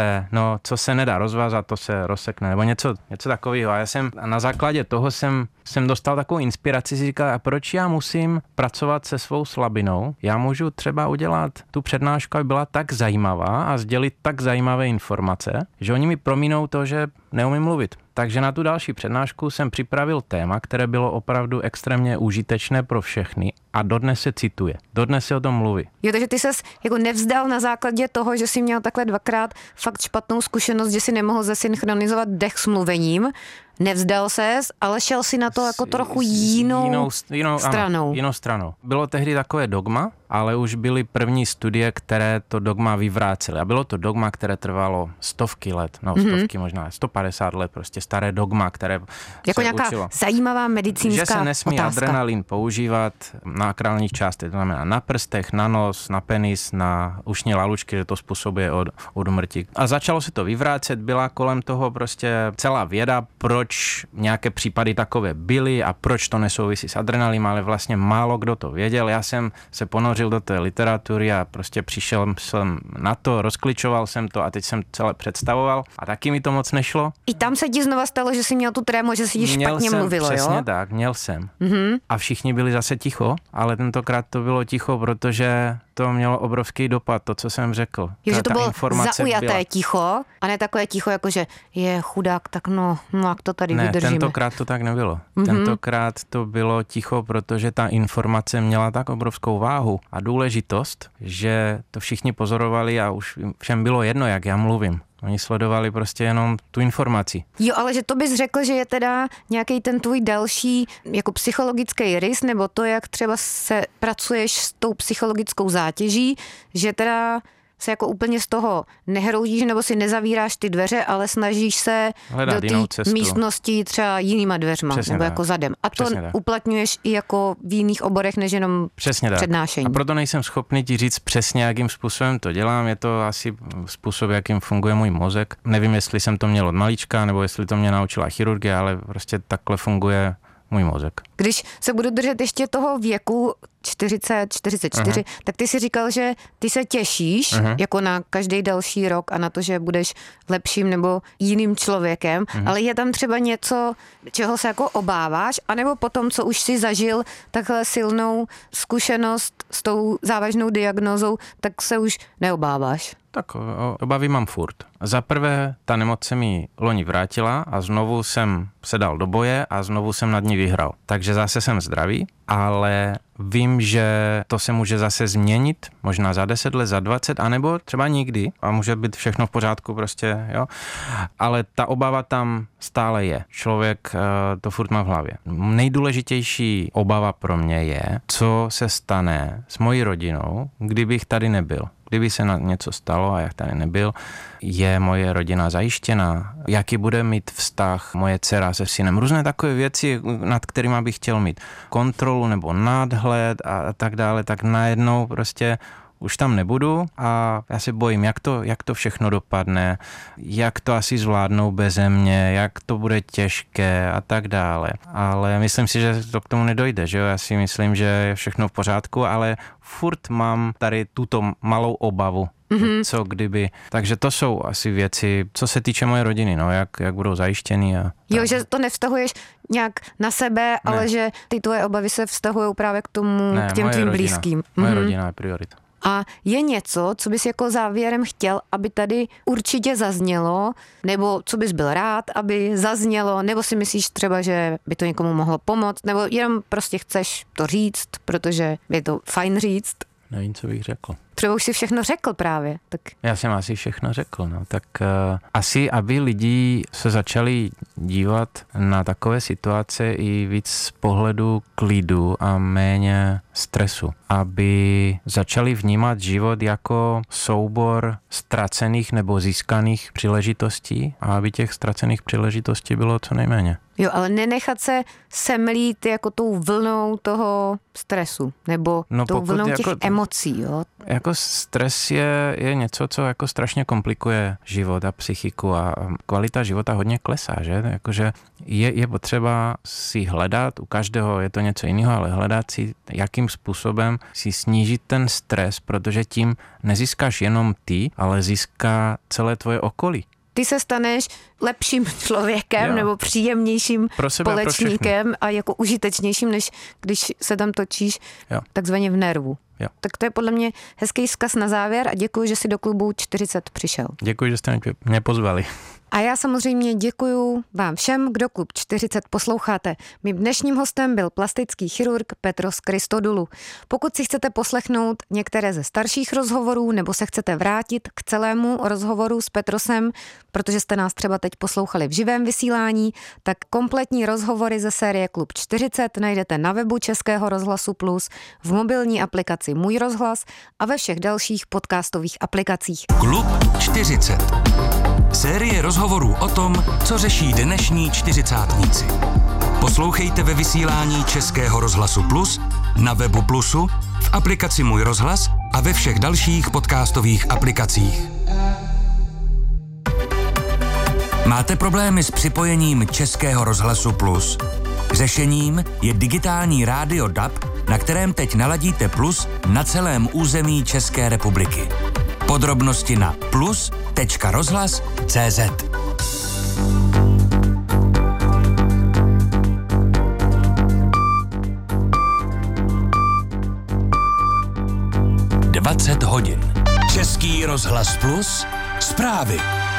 Co se nedá rozvázat, to se rozsekne, nebo něco takového. A já jsem na základě toho jsem dostal takovou inspiraci, si říkal, a proč já musím pracovat se svou slabinou? Já můžu třeba udělat tu přednášku, aby byla tak zajímavá a sdělit tak zajímavé informace, že oni mi promínou to, že neumím mluvit. Takže na tu další přednášku jsem připravil téma, které bylo opravdu extrémně užitečné pro všechny a dodnes se cituje. Dodnes se o tom mluví. Jo, takže ty ses jako nevzdal na základě toho, že jsi měl takhle 2krát fakt špatnou zkušenost, že si nemohl zesynchronizovat dech s mluvením. Nevzdal ses, ale šel si na to jako trochu jinou stranou. Ano, jinou stranou. Bylo tehdy takové dogma, ale už byly první studie, které to dogma vyvrácely. A bylo to dogma, které trvalo stovky let, stovky možná, 150 50 let, prostě staré dogma, které jako se nějaká učilo. zajímavá medicínská že se nesmí otázka. adrenalin používat na akrálních částech, to znamená na prstech, na nos, na penis, na ušní lalučky, že to způsobuje úmrtí. A začalo se to vyvrácet, byla kolem toho prostě celá věda, proč nějaké případy takové byly a proč to nesouvisí s adrenalinem, ale vlastně málo kdo to věděl. Já jsem se ponořil do té literatury a prostě přišel jsem na to, rozkličoval jsem to a teď jsem celé představoval a taky mi to moc nešlo. I tam se ti znova stalo, že jsi měl tu trému, že si ti špatně mluvilo, jo? Přesně tak, měl jsem. A všichni byli zase ticho, ale tentokrát to bylo ticho, protože to mělo obrovský dopad, to, co jsem řekl. Jo, že to bylo zaujaté ticho, a ne takové ticho, jako že je chudák, tak no jak to tady vydržíme. Ne, tentokrát to tak nebylo. Tentokrát to bylo ticho, protože ta informace měla tak obrovskou váhu a důležitost, že to všichni pozorovali a už všem bylo jedno, jak já mluvím. Oni sledovali prostě jenom tu informaci. Jo, ale že to bys řekl, že je teda nějaký ten tvůj další jako psychologický rys, nebo to, jak třeba se pracuješ s tou psychologickou zátěží, že teda se jako úplně z toho nehroutíš nebo si nezavíráš ty dveře, ale snažíš se hledat do té místnosti třeba jinýma dveřma, přesně nebo tak. jako zadem. A to Přesně tak. Uplatňuješ i jako v jiných oborech, než jenom přesně přednášení. Tak. A proto nejsem schopný ti říct přesně, jakým způsobem to dělám. Je to asi způsob, jakým funguje můj mozek. Nevím, jestli jsem to měl od malička, nebo jestli to mě naučila chirurgie, ale prostě takhle funguje můj mozek. Když se budu držet ještě toho věku 40, 44, tak ty si říkal, že ty se těšíš jako na každý další rok a na to, že budeš lepším nebo jiným člověkem, ale je tam třeba něco, čeho se jako obáváš, anebo potom, co už si zažil takhle silnou zkušenost s tou závažnou diagnózou, tak se už neobáváš? Tak obavy mám furt. Za prvé, ta nemoc se mi loni vrátila a znovu jsem se dal do boje a znovu jsem nad ní vyhrál. Takže zase jsem zdravý, ale vím, že to se může zase změnit, možná za 10 let, za 20, anebo třeba nikdy a může být všechno v pořádku prostě, jo. Ale ta obava tam stále je. Člověk to furt má v hlavě. Nejdůležitější obava pro mě je, co se stane s mojí rodinou, kdybych tady nebyl. Kdyby se na něco stalo a já tady nebyl, je moje rodina zajištěná? Jaký bude mít vztah moje dcera se synem? Různé takové věci, nad kterými bych chtěl mít kontrolu nebo nadhled a tak dále, tak najednou prostě už tam nebudu a já se bojím, jak to všechno dopadne, jak to asi zvládnou beze mě, jak to bude těžké a tak dále. Ale myslím si, že to k tomu nedojde, že jo? Já si myslím, že je všechno v pořádku, ale furt mám tady tuto malou obavu. Co kdyby. Takže to jsou asi věci, co se týče moje rodiny, no, jak budou zajištěný. Jo, že to nevztahuješ nějak na sebe, ale že ty tvoje obavy se vztahují právě k tomu, k těm tvým blízkým. Moje rodina je priorita. A je něco, co bys jako závěrem chtěl, aby tady určitě zaznělo, nebo co bys byl rád, aby zaznělo, nebo si myslíš třeba, že by to někomu mohlo pomoct, nebo jenom prostě chceš to říct, protože je to fajn říct? Nevím, co bych řekl. Třeba už si všechno řekl právě. Tak. Já jsem asi všechno řekl. No. Tak asi, aby lidi se začali dívat na takové situace i víc z pohledu klidu a méně stresu. Aby začali vnímat život jako soubor ztracených nebo získaných příležitostí a aby těch ztracených příležitostí bylo co nejméně. Jo, ale nenechat se semlít jako tou vlnou toho stresu, nebo tou vlnou těch emocí, jo? Jako stres je něco, co jako strašně komplikuje život a psychiku a kvalita života hodně klesá, že? Jakože je potřeba si hledat, u každého je to něco jiného, ale hledat si, jakým způsobem si snížit ten stres, protože tím nezískáš jenom ty, ale získá celé tvoje okolí. Ty se staneš lepším člověkem nebo příjemnějším společníkem a jako užitečnějším, než když se tam točíš takzvaně v nervu. Jo. Tak to je podle mě hezký vzkaz na závěr a děkuji, že jsi do klubu 40 přišel. Děkuji, že jste mě pozvali. A já samozřejmě děkuju vám všem, kdo klub 40 posloucháte. Mým dnešním hostem byl plastický chirurg Petros Christodoulou. Pokud si chcete poslechnout některé ze starších rozhovorů nebo se chcete vrátit k celému rozhovoru s Petrosem, protože jste nás třeba teď poslouchali v živém vysílání, tak kompletní rozhovory ze série Klub 40 najdete na webu Českého rozhlasu Plus, v mobilní aplikaci Můj rozhlas a ve všech dalších podcastových aplikacích. Klub 40. Série rozhovorů o tom, co řeší dnešní čtyřicátníci. Poslouchejte ve vysílání Českého rozhlasu Plus, na webu Plusu, v aplikaci Můj rozhlas a ve všech dalších podcastových aplikacích. Máte problémy s připojením Českého rozhlasu Plus? Řešením je digitální rádio DAB, na kterém teď naladíte Plus na celém území České republiky. Podrobnosti na plus.rozhlas.cz. hodin. Český rozhlas Plus, zprávy.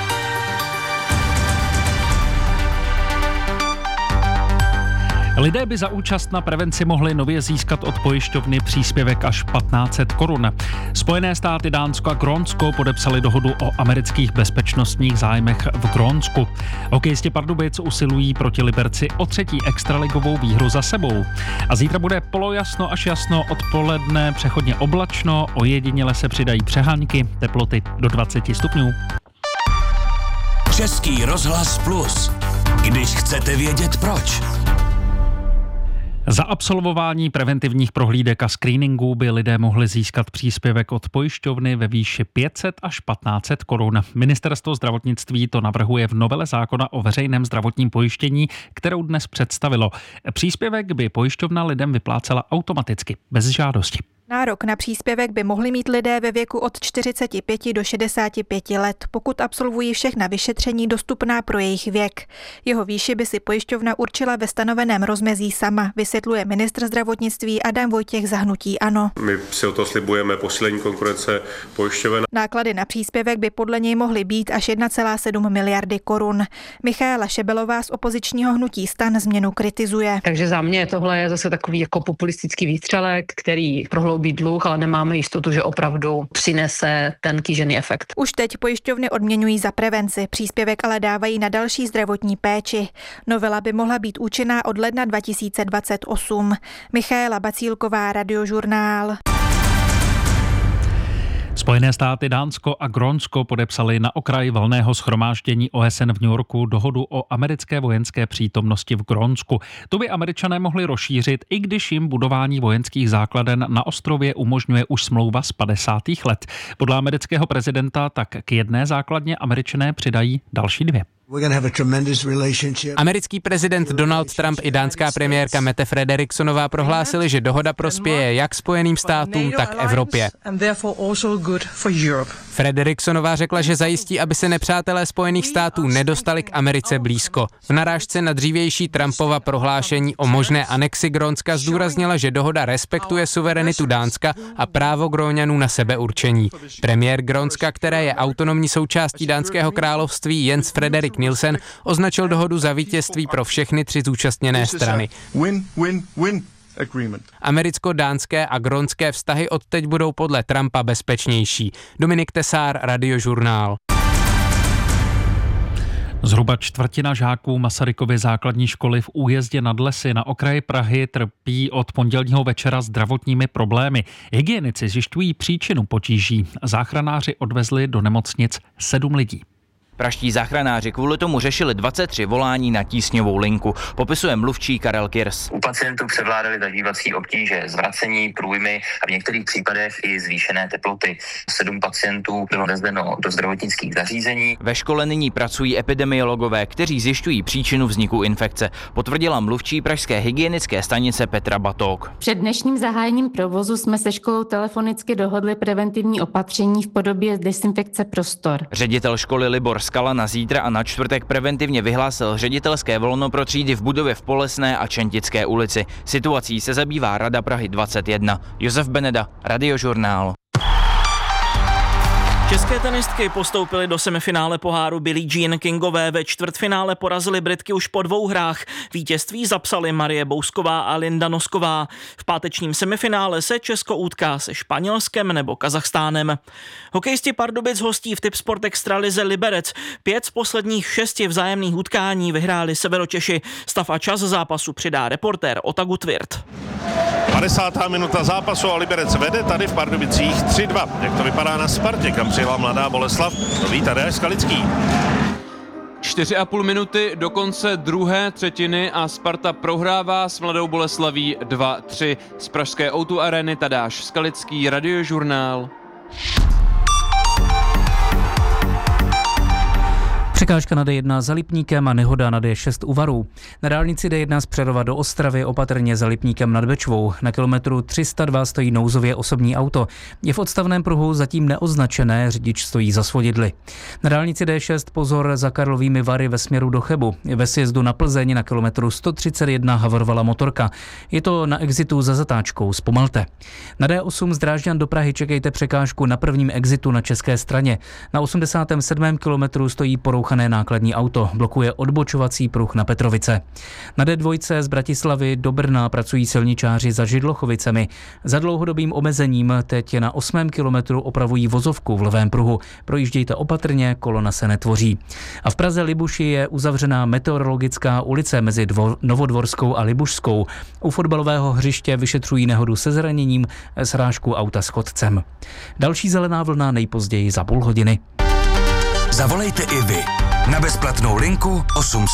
Lidé by za účast na prevenci mohli nově získat od pojišťovny příspěvek až 1500 korun. Spojené státy, Dánsko a Grónsko podepsali dohodu o amerických bezpečnostních zájmech v Grónsku. Hokejisti Pardubic usilují proti Liberci o 3. extraligovou výhru za sebou. A zítra bude polojasno až jasno, odpoledne přechodně oblačno, ojediněle se přidají přehánky, teploty do 20 stupňů. Český rozhlas Plus. Když chcete vědět proč. Za absolvování preventivních prohlídek a screeningů by lidé mohli získat příspěvek od pojišťovny ve výši 500 až 1500 korun. Ministerstvo zdravotnictví to navrhuje v novele zákona o veřejném zdravotním pojištění, kterou dnes představilo. Příspěvek by pojišťovna lidem vyplácela automaticky, bez žádosti. Nárok na příspěvek by mohli mít lidé ve věku od 45 do 65 let, pokud absolvují všechna vyšetření dostupná pro jejich věk. Jeho výši by si pojišťovna určila ve stanoveném rozmezí sama, vysvětluje ministr zdravotnictví Adam Vojtěch za hnutí ANO. My si o to slibujeme posílení konkurence pojišťoven. Náklady na příspěvek by podle něj mohly být až 1,7 miliardy korun. Michaela Šebelová z opozičního hnutí STAN změnu kritizuje. Takže za mě tohle je zase takový jako populistický výstřelek, který prohloubí dluh, ale nemáme jistotu, že opravdu přinese ten kýžený efekt. Už teď pojišťovny odměňují za prevenci, příspěvek ale dávají na další zdravotní péči. Novela by mohla být účinná od ledna 2028. Michaela Bacílková, Radiožurnál. Spojené státy, Dánsko a Grónsko podepsali na okraji valného shromáždění OSN v New Yorku dohodu o americké vojenské přítomnosti v Grónsku. Tu by Američané mohli rozšířit, i když jim budování vojenských základen na ostrově umožňuje už smlouva z 50. let. Podle amerického prezidenta tak k jedné základně Američané přidají další 2. Americký prezident Donald Trump i dánská premiérka Mette Frederiksonová prohlásili, že dohoda prospěje jak Spojeným státům, tak Evropě. Frederiksonová řekla, že zajistí, aby se nepřátelé Spojených států nedostali k Americe blízko. V narážce na dřívější Trumpova prohlášení o možné anexi Grónska zdůraznila, že dohoda respektuje suverenitu Dánska a právo Gróňanů na sebeurčení. Premiér Grónska, které je autonomní součástí dánského království, Jens Frederik Nielsen, označil dohodu za vítězství pro všechny 3 zúčastněné strany. Americko-dánské a grónské vztahy odteď budou podle Trumpa bezpečnější. Dominik Tesár, Radiožurnál. Zhruba čtvrtina žáků Masarykovy základní školy v Újezdě nad Lesy na okraji Prahy trpí od pondělního večera zdravotními problémy. Hygienici zjišťují příčinu potíží. Záchranáři odvezli do nemocnic 7 lidí. Praští záchranáři kvůli tomu řešili 23 volání na tísňovou linku, popisuje mluvčí Karel Kirs. U pacientů převládaly zažívací obtíže, zvracení, průjmy a v některých případech i zvýšené teploty. 7 pacientů bylo vezeno do zdravotnických zařízení. Ve škole nyní pracují epidemiologové, kteří zjišťují příčinu vzniku infekce, potvrdila mluvčí pražské hygienické stanice Petra Batók. Před dnešním zahájením provozu jsme se školou telefonicky dohodli preventivní opatření v podobě dezinfekce prostor. Ředitel školy Libor Skala na zítra a na čtvrtek preventivně vyhlásil ředitelské volno pro třídy v budově v Polesné a Čentické ulici. Situací se zabývá Rada Prahy 21. Josef Beneda, Radiožurnál. České tenistky postoupily do semifinále poháru Billie Jean Kingové, ve čtvrtfinále porazily Britky už po 2 hrách. Vítězství zapsaly Marie Bousková a Linda Nosková. V pátečním semifinále se Česko utká se Španělskem nebo Kazachstánem. Hokejisti Pardubic hostí v Tipsport Extralize Liberec. 5 z posledních 6 vzájemných utkání vyhráli Severočeši. Stav a čas zápasu přidá reportér Otagu Tvirt. 50. minuta zápasu a Liberec vede tady v Pardubicích 3-2. Jak to vypadá na Spartě, kam přijela mladá Boleslav, to ví Tadeáš Skalický. 4,5 minuty do konce druhé třetiny a Sparta prohrává s Mladou Boleslaví 2-3. Z pražské O2 Areny Tadáš Skalický, Radiožurnál. Překážka na D1 za Lipníkem a nehoda na D6 u Varů. Na dálnici D1 z Přerova do Ostravy opatrně za Lipníkem nad Bečvou. Na kilometru 302 stojí nouzově osobní auto. Je v odstavném pruhu zatím neoznačené, řidič stojí za svodidly. Na dálnici D6 pozor za Karlovými Vary ve směru do Chebu. Ve sjezdu na Plzeň na kilometru 131 havrovala motorka. Je to na exitu za zatáčkou, zpomalte. Na D8 z Drážďan do Prahy čekejte překážku na prvním exitu na české straně. Na 87. kilometru stojí porouchané nákladní auto, blokuje odbočovací pruh na Petrovice. Na D2 z Bratislavy do Brna pracují silničáři za Židlochovicemi. Za dlouhodobým omezením teď na 8. kilometru opravují vozovku v levém pruhu. Projíždějte opatrně, kolona se netvoří. A v Praze Libuši je uzavřená meteorologická ulice mezi Novodvorskou a Libušskou. U fotbalového hřiště vyšetřují nehodu se zraněním, srážku auta s chodcem. Další zelená vlna nejpozději za půl hodiny. Zavolejte i vy na bezplatnou linku 800.